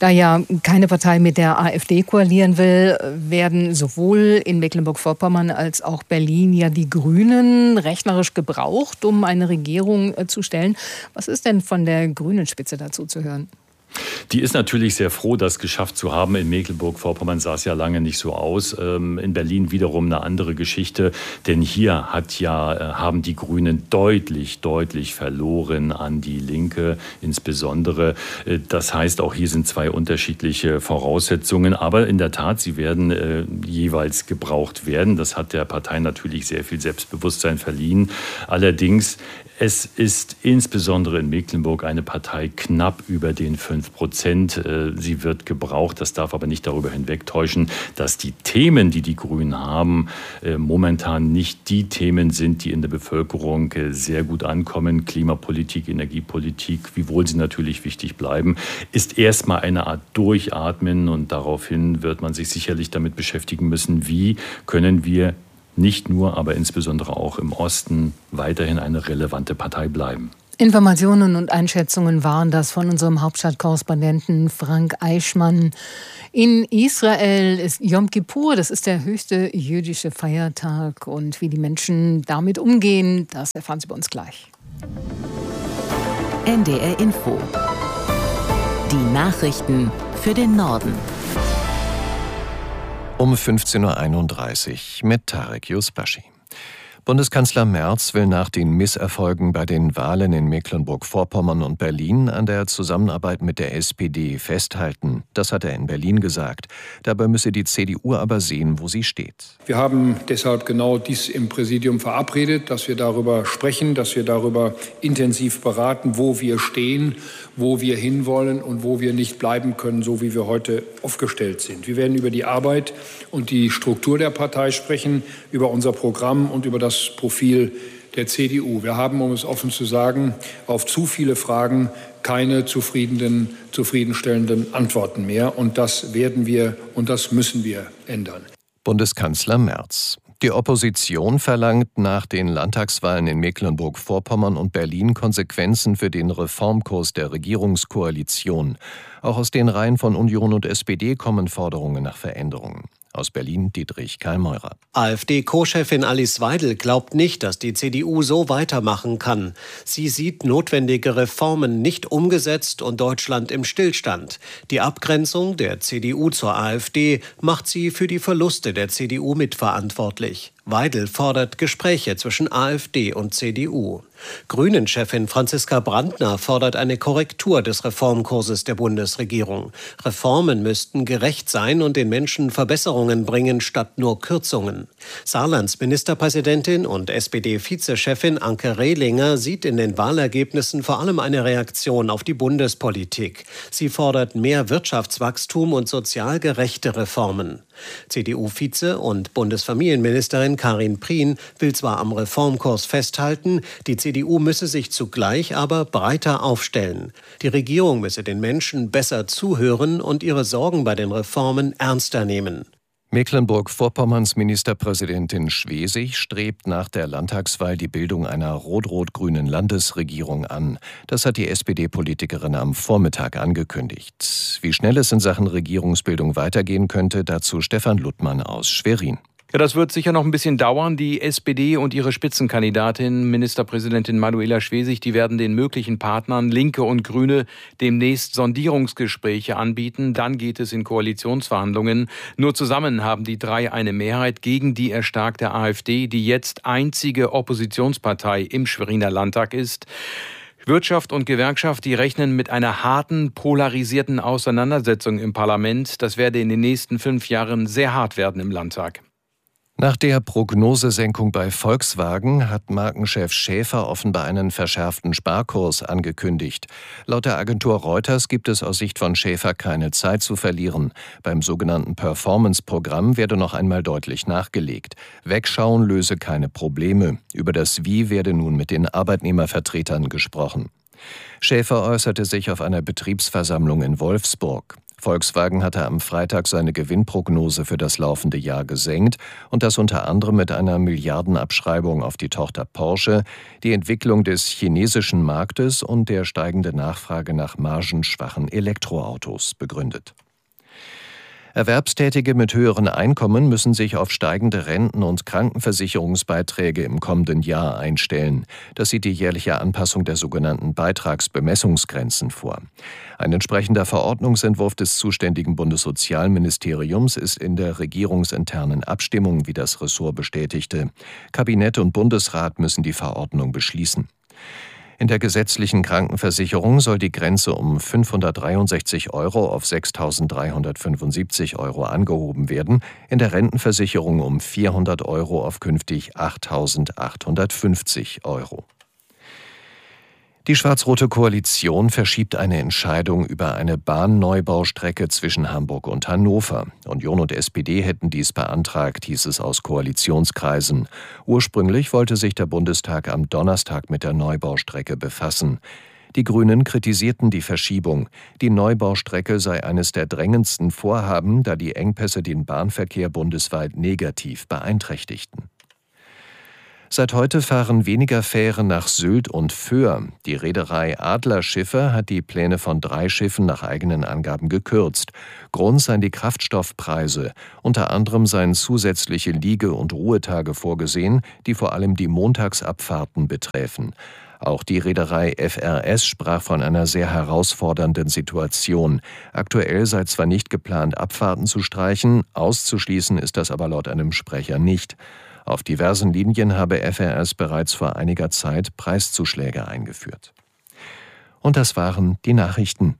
Da ja keine Partei mit der AfD koalieren will, werden sowohl in Mecklenburg-Vorpommern als auch Berlin ja die Grünen rechnerisch gebraucht, um eine Regierung zu stellen. Was ist denn von der Grünen-Spitze dazu zu hören? Die ist natürlich sehr froh, das geschafft zu haben. In Mecklenburg-Vorpommern sah es ja lange nicht so aus. In Berlin wiederum eine andere Geschichte. Denn hier haben die Grünen deutlich verloren an die Linke insbesondere. Das heißt, auch hier sind zwei unterschiedliche Voraussetzungen. Aber in der Tat, sie werden jeweils gebraucht werden. Das hat der Partei natürlich sehr viel Selbstbewusstsein verliehen. Allerdings, es ist insbesondere in Mecklenburg eine Partei knapp über den 5%. Sie wird gebraucht. Das darf aber nicht darüber hinwegtäuschen, dass die Themen, die die Grünen haben, momentan nicht die Themen sind, die in der Bevölkerung sehr gut ankommen. Klimapolitik, Energiepolitik, wiewohl sie natürlich wichtig bleiben, ist erstmal eine Art Durchatmen. Und daraufhin wird man sich sicherlich damit beschäftigen müssen, wie können wir nicht nur, aber insbesondere auch im Osten weiterhin eine relevante Partei bleiben. Informationen und Einschätzungen waren das von unserem Hauptstadtkorrespondenten Frank Eichmann. In Israel ist Yom Kippur, das ist der höchste jüdische Feiertag. Und wie die Menschen damit umgehen, das erfahren Sie bei uns gleich. NDR Info. Die Nachrichten für den Norden. Um 15.31 Uhr mit Tarek Yusbashi. Bundeskanzler Merz will nach den Misserfolgen bei den Wahlen in Mecklenburg-Vorpommern und Berlin an der Zusammenarbeit mit der SPD festhalten. Das hat er in Berlin gesagt. Dabei müsse die CDU aber sehen, wo sie steht. Wir haben deshalb genau dies im Präsidium verabredet, dass wir darüber sprechen, dass wir darüber intensiv beraten, wo wir stehen, wo wir hinwollen und wo wir nicht bleiben können, so wie wir heute aufgestellt sind. Wir werden über die Arbeit und die Struktur der Partei sprechen, über unser Programm und über das Profil der CDU. Wir haben, um es offen zu sagen, auf zu viele Fragen keine zufriedenstellenden Antworten mehr. Und das werden wir und das müssen wir ändern. Bundeskanzler Merz. Die Opposition verlangt nach den Landtagswahlen in Mecklenburg-Vorpommern und Berlin Konsequenzen für den Reformkurs der Regierungskoalition. Auch aus den Reihen von Union und SPD kommen Forderungen nach Veränderungen. Aus Berlin Dietrich Karl-Meurer. AfD-Co-Chefin Alice Weidel glaubt nicht, dass die CDU so weitermachen kann. Sie sieht notwendige Reformen nicht umgesetzt und Deutschland im Stillstand. Die Abgrenzung der CDU zur AfD macht sie für die Verluste der CDU mitverantwortlich. Weidel fordert Gespräche zwischen AfD und CDU. Grünen-Chefin Franziska Brandner fordert eine Korrektur des Reformkurses der Bundesregierung. Reformen müssten gerecht sein und den Menschen Verbesserungen bringen, statt nur Kürzungen. Saarlands Ministerpräsidentin und SPD-Vizechefin Anke Rehlinger sieht in den Wahlergebnissen vor allem eine Reaktion auf die Bundespolitik. Sie fordert mehr Wirtschaftswachstum und sozial gerechte Reformen. CDU-Vize und Bundesfamilienministerin Karin Prien will zwar am Reformkurs festhalten, die CDU müsse sich zugleich aber breiter aufstellen. Die Regierung müsse den Menschen besser zuhören und ihre Sorgen bei den Reformen ernster nehmen. Mecklenburg-Vorpommerns Ministerpräsidentin Schwesig strebt nach der Landtagswahl die Bildung einer rot-rot-grünen Landesregierung an. Das hat die SPD-Politikerin am Vormittag angekündigt. Wie schnell es in Sachen Regierungsbildung weitergehen könnte, dazu Stefan Luttmann aus Schwerin. Ja, das wird sicher noch ein bisschen dauern. Die SPD und ihre Spitzenkandidatin, Ministerpräsidentin Manuela Schwesig, die werden den möglichen Partnern Linke und Grüne demnächst Sondierungsgespräche anbieten. Dann geht es in Koalitionsverhandlungen. Nur zusammen haben die drei eine Mehrheit gegen die erstarkte AfD, die jetzt einzige Oppositionspartei im Schweriner Landtag ist. Wirtschaft und Gewerkschaft, die rechnen mit einer harten, polarisierten Auseinandersetzung im Parlament. Das werde in den nächsten 5 Jahren sehr hart werden im Landtag. Nach der Prognosesenkung bei Volkswagen hat Markenchef Schaefer offenbar einen verschärften Sparkurs angekündigt. Laut der Agentur Reuters gibt es aus Sicht von Schaefer keine Zeit zu verlieren. Beim sogenannten Performance-Programm werde noch einmal deutlich nachgelegt. Wegschauen löse keine Probleme. Über das Wie werde nun mit den Arbeitnehmervertretern gesprochen. Schaefer äußerte sich auf einer Betriebsversammlung in Wolfsburg. Volkswagen hatte am Freitag seine Gewinnprognose für das laufende Jahr gesenkt und das unter anderem mit einer Milliardenabschreibung auf die Tochter Porsche, die Entwicklung des chinesischen Marktes und der steigenden Nachfrage nach margenschwachen Elektroautos begründet. Erwerbstätige mit höheren Einkommen müssen sich auf steigende Renten- und Krankenversicherungsbeiträge im kommenden Jahr einstellen. Das sieht die jährliche Anpassung der sogenannten Beitragsbemessungsgrenzen vor. Ein entsprechender Verordnungsentwurf des zuständigen Bundessozialministeriums ist in der regierungsinternen Abstimmung, wie das Ressort bestätigte. Kabinett und Bundesrat müssen die Verordnung beschließen. In der gesetzlichen Krankenversicherung soll die Grenze um 563 € auf 6.375 € angehoben werden, in der Rentenversicherung um 400 € auf künftig 8.850 €. Die schwarz-rote Koalition verschiebt eine Entscheidung über eine Bahnneubaustrecke zwischen Hamburg und Hannover. Union und SPD hätten dies beantragt, hieß es aus Koalitionskreisen. Ursprünglich wollte sich der Bundestag am Donnerstag mit der Neubaustrecke befassen. Die Grünen kritisierten die Verschiebung. Die Neubaustrecke sei eines der drängendsten Vorhaben, da die Engpässe den Bahnverkehr bundesweit negativ beeinträchtigten. Seit heute fahren weniger Fähren nach Sylt und Föhr. Die Reederei Adler Schiffe hat die Pläne von 3 Schiffen nach eigenen Angaben gekürzt. Grund seien die Kraftstoffpreise. Unter anderem seien zusätzliche Liege- und Ruhetage vorgesehen, die vor allem die Montagsabfahrten beträfen. Auch die Reederei FRS sprach von einer sehr herausfordernden Situation. Aktuell sei zwar nicht geplant, Abfahrten zu streichen, auszuschließen ist das aber laut einem Sprecher nicht. Auf diversen Linien habe FRS bereits vor einiger Zeit Preiszuschläge eingeführt. Und das waren die Nachrichten.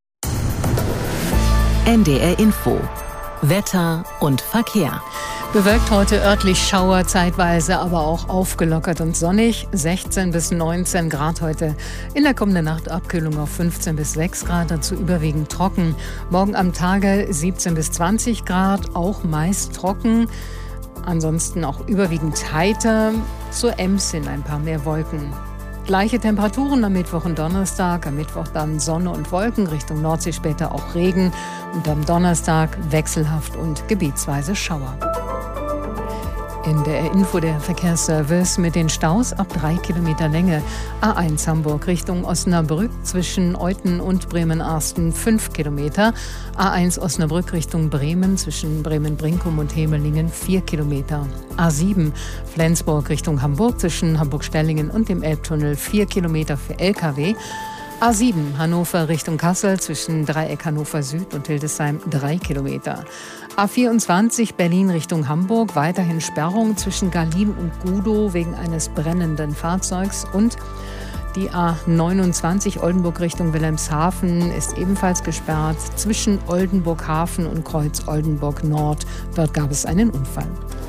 NDR Info. Wetter und Verkehr. Bewölkt heute, örtlich Schauer, zeitweise aber auch aufgelockert und sonnig. 16 bis 19 Grad heute. In der kommenden Nacht Abkühlung auf 15 bis 6 Grad, dazu überwiegend trocken. Morgen am Tage 17 bis 20 Grad, auch meist trocken. Ansonsten auch überwiegend heiter, zur Ems hin ein paar mehr Wolken. Gleiche Temperaturen am Mittwoch und Donnerstag, am Mittwoch dann Sonne und Wolken, Richtung Nordsee später auch Regen und am Donnerstag wechselhaft und gebietsweise Schauer. In der Info der Verkehrsservice mit den Staus ab 3 Kilometer Länge. A1 Hamburg Richtung Osnabrück zwischen Euthen und Bremen-Arsten 5 Kilometer. A1 Osnabrück Richtung Bremen zwischen Bremen-Brinkum und Hemelingen 4 Kilometer. A7 Flensburg Richtung Hamburg zwischen Hamburg-Stellingen und dem Elbtunnel 4 Kilometer für Lkw. A7 Hannover Richtung Kassel zwischen Dreieck Hannover Süd und Hildesheim 3 Kilometer. A24 Berlin Richtung Hamburg, weiterhin Sperrung zwischen Garlin und Gudow wegen eines brennenden Fahrzeugs. Und die A29 Oldenburg Richtung Wilhelmshaven ist ebenfalls gesperrt zwischen Oldenburg Hafen und Kreuz Oldenburg Nord. Dort gab es einen Unfall.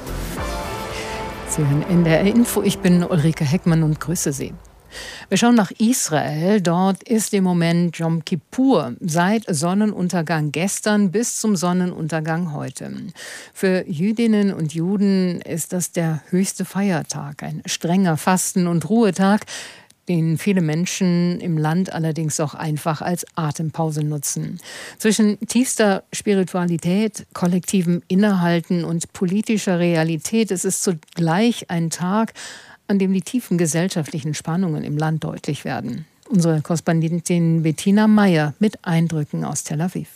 Sie hören NDR Info, ich bin Ulrike Heckmann und grüße Sie. Wir schauen nach Israel. Dort ist im Moment Yom Kippur seit Sonnenuntergang gestern bis zum Sonnenuntergang heute. Für Jüdinnen und Juden ist das der höchste Feiertag, ein strenger Fasten- und Ruhetag, den viele Menschen im Land allerdings auch einfach als Atempause nutzen. Zwischen tiefster Spiritualität, kollektivem Innehalten und politischer Realität ist es zugleich ein Tag, an dem die tiefen gesellschaftlichen Spannungen im Land deutlich werden. Unsere Korrespondentin Bettina Meyer mit Eindrücken aus Tel Aviv.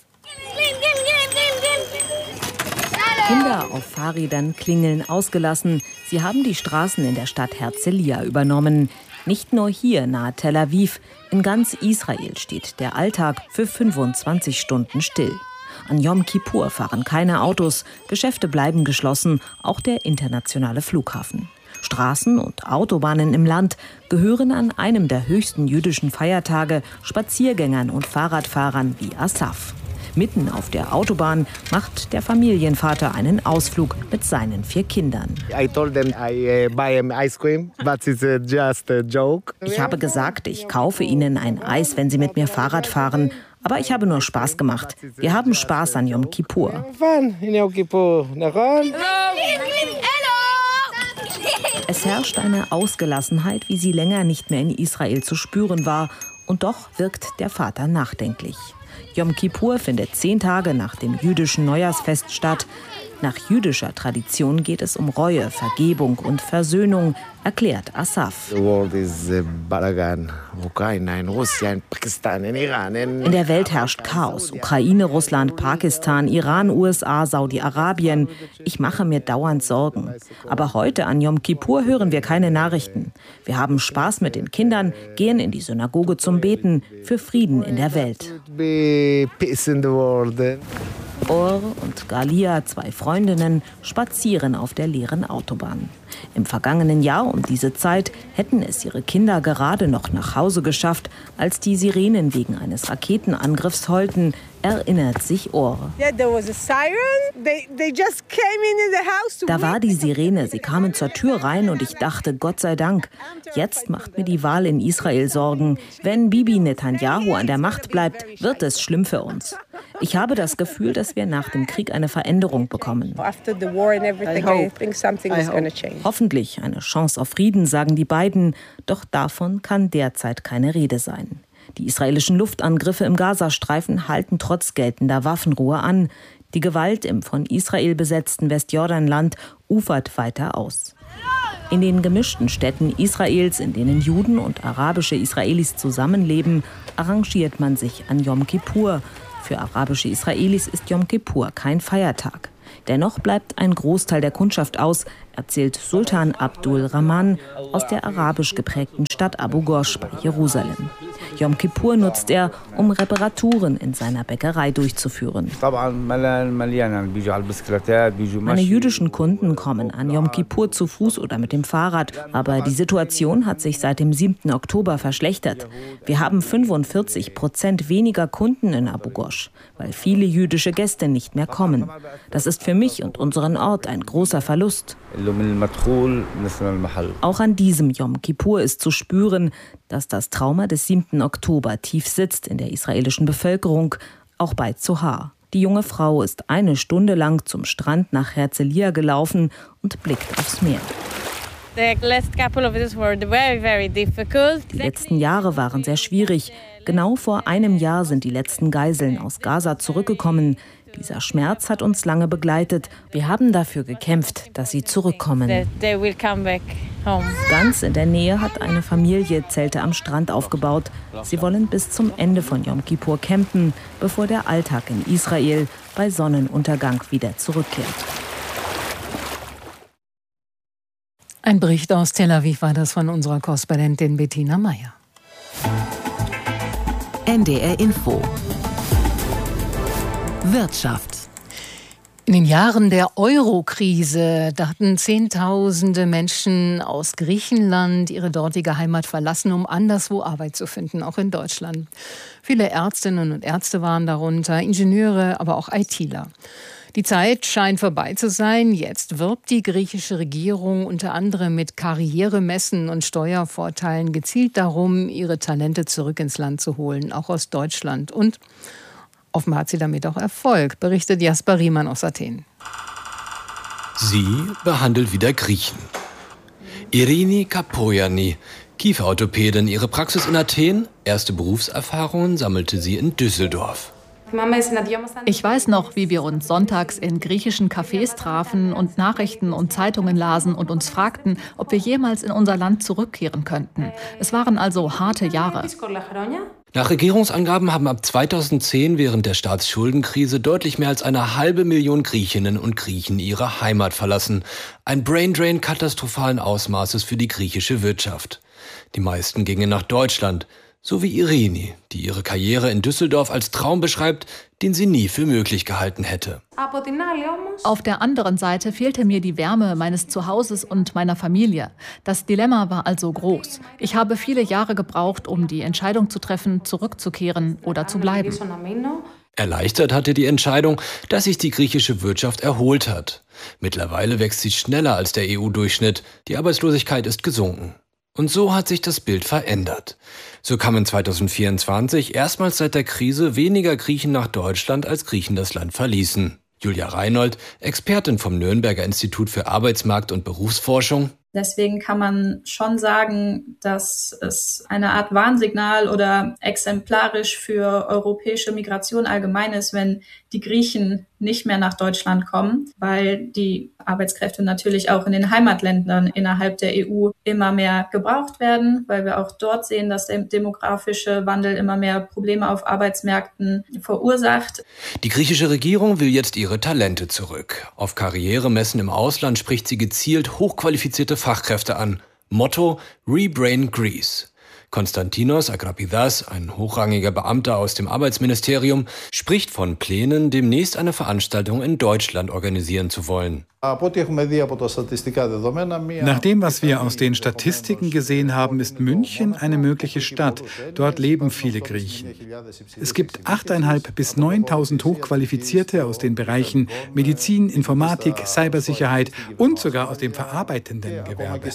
Kinder auf Fahrrädern klingeln ausgelassen. Sie haben die Straßen in der Stadt Herzliya übernommen. Nicht nur hier nahe Tel Aviv, in ganz Israel steht der Alltag für 25 Stunden still. An Yom Kippur fahren keine Autos, Geschäfte bleiben geschlossen, auch der internationale Flughafen. Straßen und Autobahnen im Land gehören an einem der höchsten jüdischen Feiertage Spaziergängern und Fahrradfahrern wie Asaf. Mitten auf der Autobahn macht der Familienvater einen Ausflug mit seinen 4 Kindern. Ich habe gesagt, ich kaufe ihnen ein Eis, wenn sie mit mir Fahrrad fahren. Aber ich habe nur Spaß gemacht. Wir haben Spaß an Yom Kippur. Es herrscht eine Ausgelassenheit, wie sie länger nicht mehr in Israel zu spüren war. Und doch wirkt der Vater nachdenklich. Yom Kippur findet 10 Tage nach dem jüdischen Neujahrsfest statt. Nach jüdischer Tradition geht es um Reue, Vergebung und Versöhnung, erklärt Asaf. In der Welt herrscht Chaos. Ukraine, Russland, Pakistan, Iran, USA, Saudi-Arabien. Ich mache mir dauernd Sorgen. Aber heute an Yom Kippur hören wir keine Nachrichten. Wir haben Spaß mit den Kindern, gehen in die Synagoge zum Beten für Frieden in der Welt. Or und Galia, 2 Freundinnen, spazieren auf der leeren Autobahn. Im vergangenen Jahr um diese Zeit hätten es ihre Kinder gerade noch nach Hause geschafft, als die Sirenen wegen eines Raketenangriffs heulten, erinnert sich Or. Da war die Sirene, sie kamen zur Tür rein und ich dachte, Gott sei Dank. Jetzt macht mir die Wahl in Israel Sorgen. Wenn Bibi Netanyahu an der Macht bleibt, wird es schlimm für uns. Ich habe das Gefühl, dass wir nach dem Krieg eine Veränderung bekommen. Hoffentlich eine Chance auf Frieden, sagen die beiden. Doch davon kann derzeit keine Rede sein. Die israelischen Luftangriffe im Gazastreifen halten trotz geltender Waffenruhe an. Die Gewalt im von Israel besetzten Westjordanland ufert weiter aus. In den gemischten Städten Israels, in denen Juden und arabische Israelis zusammenleben, arrangiert man sich an Yom Kippur. Für arabische Israelis ist Yom Kippur kein Feiertag. Dennoch bleibt ein Großteil der Kundschaft aus, erzählt Sultan Abdul Rahman aus der arabisch geprägten Stadt Abu Ghosh bei Jerusalem. Yom Kippur nutzt er, um Reparaturen in seiner Bäckerei durchzuführen. Meine jüdischen Kunden kommen an Yom Kippur zu Fuß oder mit dem Fahrrad, aber die Situation hat sich seit dem 7. Oktober verschlechtert. Wir haben 45% weniger Kunden in Abu Ghosh, weil viele jüdische Gäste nicht mehr kommen. Das ist für mich und unseren Ort ein großer Verlust. Auch an diesem Yom Kippur ist zu spüren, dass das Trauma des 7. Oktober tief sitzt in der israelischen Bevölkerung, auch bei Zohar. Die junge Frau ist 1 Stunde lang zum Strand nach Herzliya gelaufen und blickt aufs Meer. Die letzten Jahre waren sehr schwierig. Genau vor einem Jahr sind die letzten Geiseln aus Gaza zurückgekommen. Dieser Schmerz hat uns lange begleitet. Wir haben dafür gekämpft, dass sie zurückkommen. Ganz in der Nähe hat eine Familie Zelte am Strand aufgebaut. Sie wollen bis zum Ende von Yom Kippur campen, bevor der Alltag in Israel bei Sonnenuntergang wieder zurückkehrt. Ein Bericht aus Tel Aviv war das von unserer Korrespondentin Bettina Meyer. NDR Info. Wirtschaft. In den Jahren der Euro-Krise, da hatten Zehntausende Menschen aus Griechenland ihre dortige Heimat verlassen, um anderswo Arbeit zu finden, auch in Deutschland. Viele Ärztinnen und Ärzte waren darunter, Ingenieure, aber auch ITler. Die Zeit scheint vorbei zu sein. Jetzt wirbt die griechische Regierung unter anderem mit Karrieremessen und Steuervorteilen gezielt darum, ihre Talente zurück ins Land zu holen, auch aus Deutschland. Und offenbar hat sie damit auch Erfolg, berichtet Jasper Riemann aus Athen. Sie behandelt wieder Griechen. Irini Kapoyani, Kieferorthopädin, ihre Praxis in Athen, erste Berufserfahrungen sammelte sie in Düsseldorf. Ich weiß noch, wie wir uns sonntags in griechischen Cafés trafen und Nachrichten und Zeitungen lasen und uns fragten, ob wir jemals in unser Land zurückkehren könnten. Es waren also harte Jahre. Nach Regierungsangaben haben ab 2010 während der Staatsschuldenkrise deutlich mehr als 500.000 Griechinnen und Griechen ihre Heimat verlassen. Ein Braindrain katastrophalen Ausmaßes für die griechische Wirtschaft. Die meisten gingen nach Deutschland. So wie Irini, die ihre Karriere in Düsseldorf als Traum beschreibt, den sie nie für möglich gehalten hätte. Auf der anderen Seite fehlte mir die Wärme meines Zuhauses und meiner Familie. Das Dilemma war also groß. Ich habe viele Jahre gebraucht, um die Entscheidung zu treffen, zurückzukehren oder zu bleiben. Erleichtert hatte die Entscheidung, dass sich die griechische Wirtschaft erholt hat. Mittlerweile wächst sie schneller als der EU-Durchschnitt. Die Arbeitslosigkeit ist gesunken. Und so hat sich das Bild verändert. So kamen 2024 erstmals seit der Krise weniger Griechen nach Deutschland, als Griechen das Land verließen. Julia Reinhold, Expertin vom Nürnberger Institut für Arbeitsmarkt- und Berufsforschung. Deswegen kann man schon sagen, dass es eine Art Warnsignal oder exemplarisch für europäische Migration allgemein ist, wenn die Griechen nicht mehr nach Deutschland kommen, weil die Arbeitskräfte natürlich auch in den Heimatländern innerhalb der EU immer mehr gebraucht werden, weil wir auch dort sehen, dass der demografische Wandel immer mehr Probleme auf Arbeitsmärkten verursacht. Die griechische Regierung will jetzt ihre Talente zurück. Auf Karrieremessen im Ausland spricht sie gezielt hochqualifizierte Fachkräfte an. Motto: Rebrain Greece. Konstantinos Agrapidas, ein hochrangiger Beamter aus dem Arbeitsministerium, spricht von Plänen, demnächst eine Veranstaltung in Deutschland organisieren zu wollen. Nach dem, was wir aus den Statistiken gesehen haben, ist München eine mögliche Stadt. Dort leben viele Griechen. Es gibt 8.500 bis 9.000 Hochqualifizierte aus den Bereichen Medizin, Informatik, Cybersicherheit und sogar aus dem verarbeitenden Gewerbe.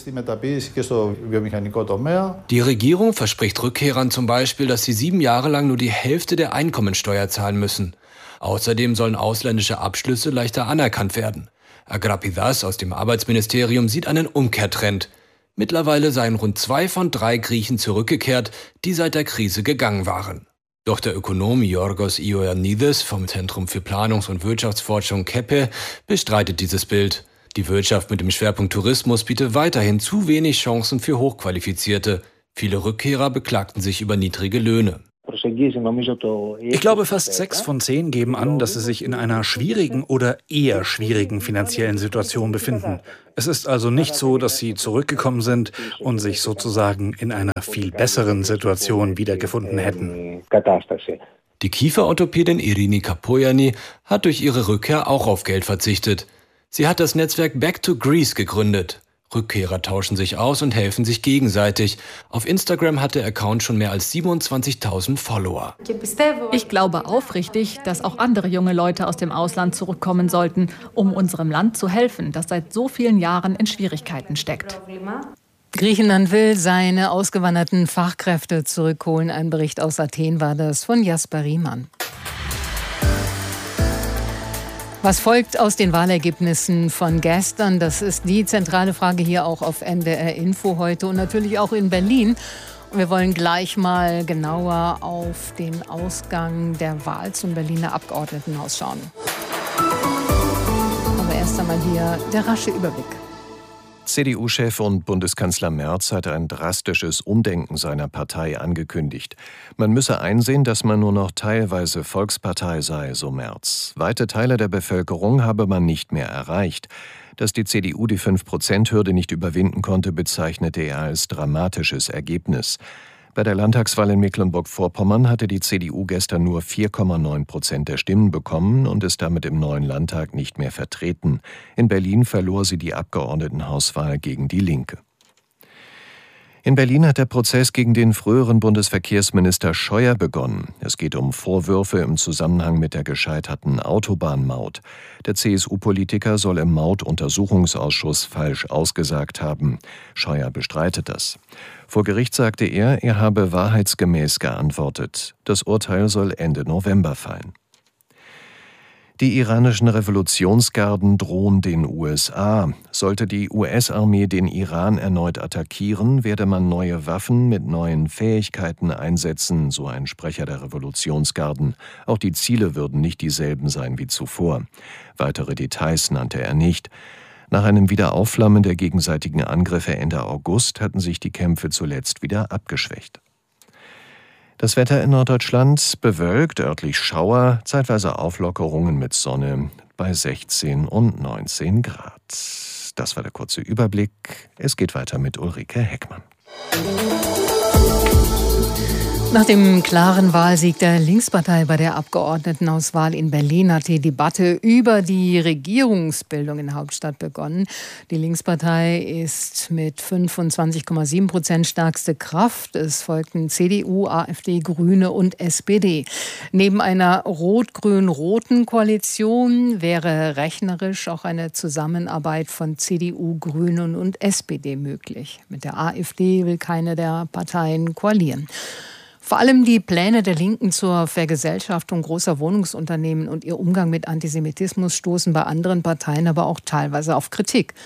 Die Regierung verspricht Rückkehrern zum Beispiel, dass sie 7 Jahre lang nur die Hälfte der Einkommensteuer zahlen müssen. Außerdem sollen ausländische Abschlüsse leichter anerkannt werden. Agrapidas aus dem Arbeitsministerium sieht einen Umkehrtrend. Mittlerweile seien rund 2 von 3 Griechen zurückgekehrt, die seit der Krise gegangen waren. Doch der Ökonom Yorgos Ioannidis vom Zentrum für Planungs- und Wirtschaftsforschung KEPE bestreitet dieses Bild. Die Wirtschaft mit dem Schwerpunkt Tourismus bietet weiterhin zu wenig Chancen für Hochqualifizierte. Viele Rückkehrer beklagten sich über niedrige Löhne. Ich glaube, fast 6 von 10 geben an, dass sie sich in einer schwierigen oder eher schwierigen finanziellen Situation befinden. Es ist also nicht so, dass sie zurückgekommen sind und sich sozusagen in einer viel besseren Situation wiedergefunden hätten. Die Kieferorthopädin Irini Kapoyani hat durch ihre Rückkehr auch auf Geld verzichtet. Sie hat das Netzwerk Back to Greece gegründet. Rückkehrer tauschen sich aus und helfen sich gegenseitig. Auf Instagram hat der Account schon mehr als 27.000 Follower. Ich glaube aufrichtig, dass auch andere junge Leute aus dem Ausland zurückkommen sollten, um unserem Land zu helfen, das seit so vielen Jahren in Schwierigkeiten steckt. Griechenland will seine ausgewanderten Fachkräfte zurückholen. Ein Bericht aus Athen war das von Jasper Riemann. Was folgt aus den Wahlergebnissen von gestern? Das ist die zentrale Frage hier auch auf NDR Info heute und natürlich auch in Berlin. Und wir wollen gleich mal genauer auf den Ausgang der Wahl zum Berliner Abgeordnetenhaus schauen. Aber erst einmal hier der rasche Überblick. CDU-Chef und Bundeskanzler Merz hat ein drastisches Umdenken seiner Partei angekündigt. Man müsse einsehen, dass man nur noch teilweise Volkspartei sei, so Merz. Weite Teile der Bevölkerung habe man nicht mehr erreicht. Dass die CDU die 5%-Hürde nicht überwinden konnte, bezeichnete er als dramatisches Ergebnis. Bei der Landtagswahl in Mecklenburg-Vorpommern hatte die CDU gestern nur 4,9% der Stimmen bekommen und ist damit im neuen Landtag nicht mehr vertreten. In Berlin verlor sie die Abgeordnetenhauswahl gegen die Linke. In Berlin hat der Prozess gegen den früheren Bundesverkehrsminister Scheuer begonnen. Es geht um Vorwürfe im Zusammenhang mit der gescheiterten Autobahnmaut. Der CSU-Politiker soll im Mautuntersuchungsausschuss falsch ausgesagt haben. Scheuer bestreitet das. Vor Gericht sagte er habe wahrheitsgemäß geantwortet. Das Urteil soll Ende November fallen. Die iranischen Revolutionsgarden drohen den USA. Sollte die US-Armee den Iran erneut attackieren, werde man neue Waffen mit neuen Fähigkeiten einsetzen, so ein Sprecher der Revolutionsgarden. Auch die Ziele würden nicht dieselben sein wie zuvor. Weitere Details nannte er nicht. Nach einem Wiederaufflammen der gegenseitigen Angriffe Ende August hatten sich die Kämpfe zuletzt wieder abgeschwächt. Das Wetter in Norddeutschland bewölkt, örtlich Schauer, zeitweise Auflockerungen mit Sonne bei 16 und 19 Grad. Das war der kurze Überblick. Es geht weiter mit Ulrike Heckmann. Nach dem klaren Wahlsieg der Linkspartei bei der Abgeordnetenauswahl in Berlin hat die Debatte über die Regierungsbildung in der Hauptstadt begonnen. Die Linkspartei ist mit 25,7% stärkste Kraft. Es folgten CDU, AfD, Grüne und SPD. Neben einer rot-grün-roten Koalition wäre rechnerisch auch eine Zusammenarbeit von CDU, Grünen und SPD möglich. Mit der AfD will keine der Parteien koalieren. Vor allem die Pläne der Linken zur Vergesellschaftung großer Wohnungsunternehmen und ihr Umgang mit Antisemitismus stoßen bei anderen Parteien aber auch teilweise auf Kritik.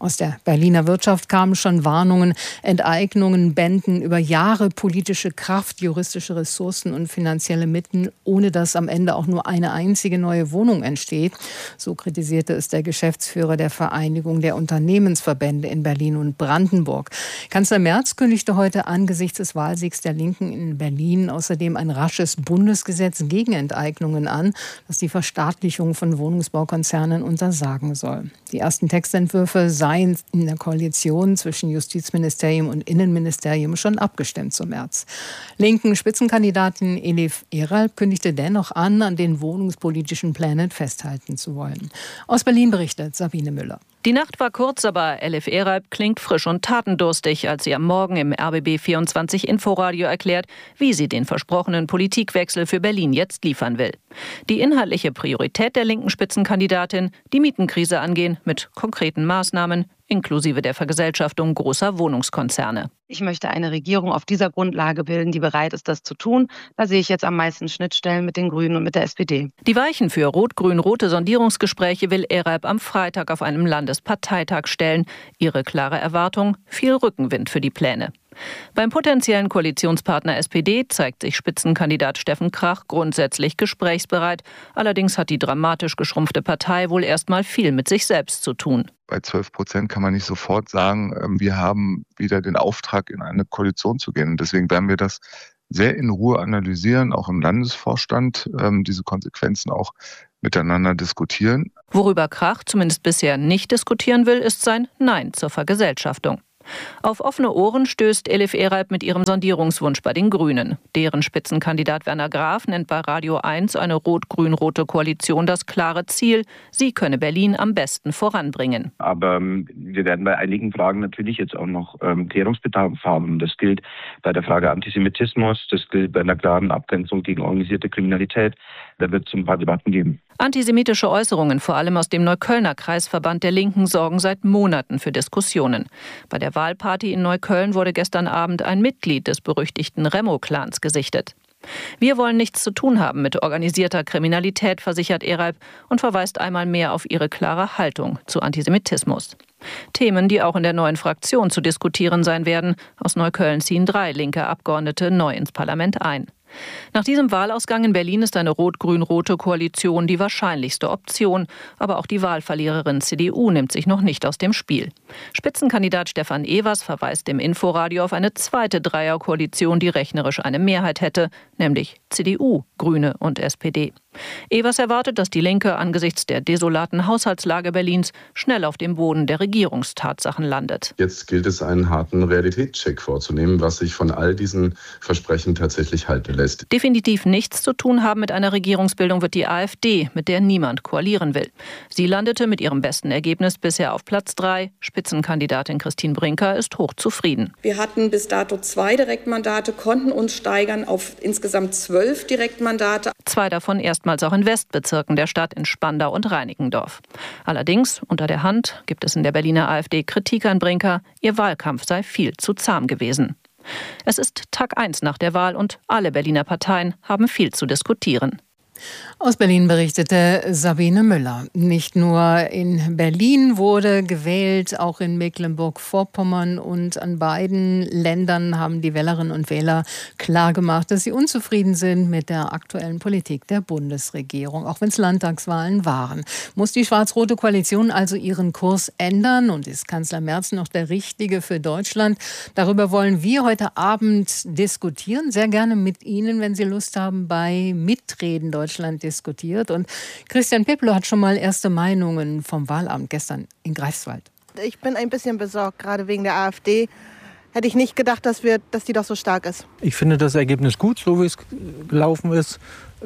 Aus der Berliner Wirtschaft kamen schon Warnungen, Enteignungen bänden über Jahre politische Kraft, juristische Ressourcen und finanzielle Mittel, ohne dass am Ende auch nur eine einzige neue Wohnung entsteht. So kritisierte es der Geschäftsführer der Vereinigung der Unternehmensverbände in Berlin und Brandenburg. Kanzler Merz kündigte heute angesichts des Wahlsiegs der Linken in Berlin außerdem ein rasches Bundesgesetz gegen Enteignungen an, das die Verstaatlichung von Wohnungsbaukonzernen untersagen soll. Die ersten Textentwürfe seien in der Koalition zwischen Justizministerium und Innenministerium schon abgestimmt zum März. Linken Spitzenkandidatin Elif Eralp kündigte dennoch an den wohnungspolitischen Plänen festhalten zu wollen. Aus Berlin berichtet Sabine Müller. Die Nacht war kurz, aber Elif Eralp klingt frisch und tatendurstig, als sie am Morgen im RBB24 Inforadio erklärt, wie sie den versprochenen Politikwechsel für Berlin jetzt liefern will. Die inhaltliche Priorität der linken Spitzenkandidatin, die Mietenkrise angehen mit konkreten Maßnahmen, inklusive der Vergesellschaftung großer Wohnungskonzerne. Ich möchte eine Regierung auf dieser Grundlage bilden, die bereit ist, das zu tun. Da sehe ich jetzt am meisten Schnittstellen mit den Grünen und mit der SPD. Die Weichen für rot-grün-rote Sondierungsgespräche will Eralp am Freitag auf einem Landesparteitag stellen. Ihre klare Erwartung: viel Rückenwind für die Pläne. Beim potenziellen Koalitionspartner SPD zeigt sich Spitzenkandidat Steffen Krach grundsätzlich gesprächsbereit. Allerdings hat die dramatisch geschrumpfte Partei wohl erstmal viel mit sich selbst zu tun. Bei 12% kann man nicht sofort sagen, wir haben wieder den Auftrag, in eine Koalition zu gehen. Und deswegen werden wir das sehr in Ruhe analysieren, auch im Landesvorstand, diese Konsequenzen auch miteinander diskutieren. Worüber Krach zumindest bisher nicht diskutieren will, ist sein Nein zur Vergesellschaftung. Auf offene Ohren stößt Elif Eralp mit ihrem Sondierungswunsch bei den Grünen. Deren Spitzenkandidat Werner Graf nennt bei Radio 1 eine rot-grün-rote Koalition das klare Ziel. Sie könne Berlin am besten voranbringen. Aber wir werden bei einigen Fragen natürlich jetzt auch noch Klärungsbedarf haben. Das gilt bei der Frage Antisemitismus, das gilt bei einer klaren Abgrenzung gegen organisierte Kriminalität. Da wird es ein paar Debatten geben. Antisemitische Äußerungen, vor allem aus dem Neuköllner Kreisverband der Linken, sorgen seit Monaten für Diskussionen. Bei der Wahlparty in Neukölln wurde gestern Abend ein Mitglied des berüchtigten Remo-Clans gesichtet. Wir wollen nichts zu tun haben mit organisierter Kriminalität, versichert Eralp und verweist einmal mehr auf ihre klare Haltung zu Antisemitismus. Themen, die auch in der neuen Fraktion zu diskutieren sein werden. Aus Neukölln ziehen 3 linke Abgeordnete neu ins Parlament ein. Nach diesem Wahlausgang in Berlin ist eine rot-grün-rote Koalition die wahrscheinlichste Option. Aber auch die Wahlverliererin CDU nimmt sich noch nicht aus dem Spiel. Spitzenkandidat Stefan Evers verweist im Inforadio auf eine zweite Dreierkoalition, die rechnerisch eine Mehrheit hätte, nämlich CDU, Grüne und SPD. Evers erwartet, dass die Linke angesichts der desolaten Haushaltslage Berlins schnell auf dem Boden der Regierungstatsachen landet. Jetzt gilt es, einen harten Realitätscheck vorzunehmen, was sich von all diesen Versprechen tatsächlich halten lässt. Definitiv nichts zu tun haben mit einer Regierungsbildung wird die AfD, mit der niemand koalieren will. Sie landete mit ihrem besten Ergebnis bisher auf Platz 3. Spitzenkandidatin Christine Brinker ist hochzufrieden. Wir hatten bis dato 2 Direktmandate, konnten uns steigern auf insgesamt 12 Direktmandate. 2 davon erstmals auch in Westbezirken der Stadt, in Spandau und Reinickendorf. Allerdings, unter der Hand, gibt es in der Berliner AfD Kritik an Brinker, ihr Wahlkampf sei viel zu zahm gewesen. Es ist Tag 1 nach der Wahl und alle Berliner Parteien haben viel zu diskutieren. Aus Berlin berichtete Sabine Müller. Nicht nur in Berlin wurde gewählt, auch in Mecklenburg-Vorpommern und an beiden Ländern haben die Wählerinnen und Wähler klargemacht, dass sie unzufrieden sind mit der aktuellen Politik der Bundesregierung. Auch wenn es Landtagswahlen waren, muss die schwarz-rote Koalition also ihren Kurs ändern und ist Kanzler Merz noch der Richtige für Deutschland? Darüber wollen wir heute Abend diskutieren. Sehr gerne mit Ihnen, wenn Sie Lust haben, bei Mitreden Deutschland diskutiert. Und Christian Peplow hat schon mal erste Meinungen vom Wahlamt gestern in Greifswald. Ich bin ein bisschen besorgt, gerade wegen der AfD. Hätte ich nicht gedacht, dass die doch so stark ist. Ich finde das Ergebnis gut, so wie es gelaufen ist.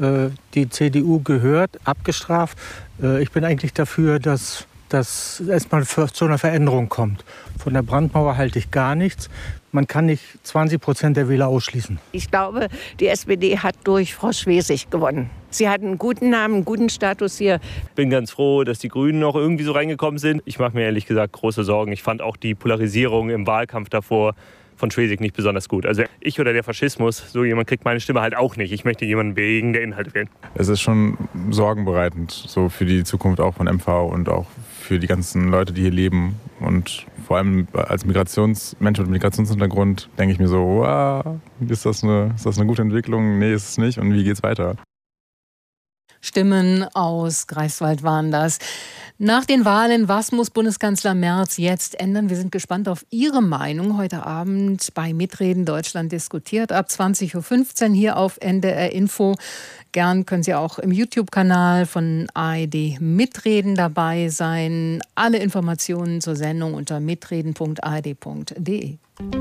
Die CDU gehört, abgestraft. Ich bin eigentlich dafür, dass das erstmal zu einer Veränderung kommt. Von der Brandmauer halte ich gar nichts. Man kann nicht 20% der Wähler ausschließen. Ich glaube, die SPD hat durch Frau Schwesig gewonnen. Sie hat einen guten Namen, einen guten Status hier. Ich bin ganz froh, dass die Grünen noch irgendwie so reingekommen sind. Ich mache mir ehrlich gesagt große Sorgen. Ich fand auch die Polarisierung im Wahlkampf davor von Schwesig nicht besonders gut. Also ich oder der Faschismus, so jemand kriegt meine Stimme halt auch nicht. Ich möchte jemanden wegen der Inhalte wählen. Es ist schon sorgenbereitend, so für die Zukunft auch von MV und auch für die ganzen Leute, die hier leben. Und vor allem als Mensch mit Migrationshintergrund denke ich mir so, wow, ist das eine gute Entwicklung? Nee, ist es nicht. Und wie geht's weiter? Stimmen aus Greifswald waren das. Nach den Wahlen, was muss Bundeskanzler Merz jetzt ändern? Wir sind gespannt auf Ihre Meinung. Heute Abend bei Mitreden Deutschland diskutiert ab 20.15 Uhr hier auf NDR Info. Gern können Sie auch im YouTube-Kanal von ARD Mitreden dabei sein. Alle Informationen zur Sendung unter mitreden.ard.de.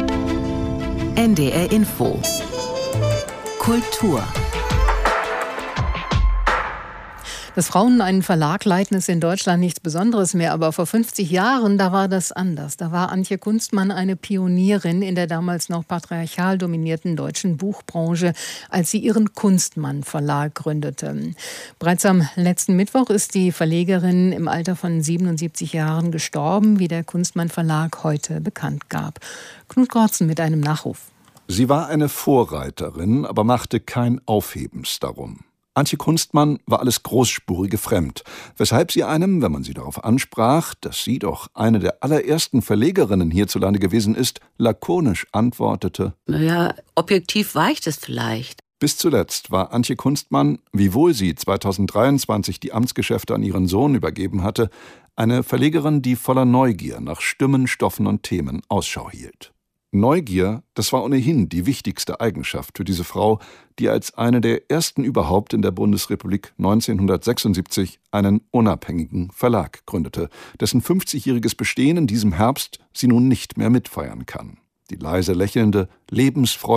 NDR Info. Kultur. Dass Frauen einen Verlag leiten, ist in Deutschland nichts Besonderes mehr. Aber vor 50 Jahren, da war das anders. Da war Antje Kunstmann eine Pionierin in der damals noch patriarchal dominierten deutschen Buchbranche, als sie ihren Kunstmann Verlag gründete. Bereits am letzten Mittwoch ist die Verlegerin im Alter von 77 Jahren gestorben, wie der Kunstmann Verlag heute bekannt gab. Knut Gortzen mit einem Nachruf. Sie war eine Vorreiterin, aber machte kein Aufhebens darum. Antje Kunstmann war alles Großspurige fremd, weshalb sie einem, wenn man sie darauf ansprach, dass sie doch eine der allerersten Verlegerinnen hierzulande gewesen ist, lakonisch antwortete: Naja, objektiv war ich das vielleicht. Bis zuletzt war Antje Kunstmann, wiewohl sie 2023 die Amtsgeschäfte an ihren Sohn übergeben hatte, eine Verlegerin, die voller Neugier nach Stimmen, Stoffen und Themen Ausschau hielt. Neugier, das war ohnehin die wichtigste Eigenschaft für diese Frau, die als eine der ersten überhaupt in der Bundesrepublik 1976 einen unabhängigen Verlag gründete, dessen 50-jähriges Bestehen in diesem Herbst sie nun nicht mehr mitfeiern kann. Die leise lächelnde, lebensfreudige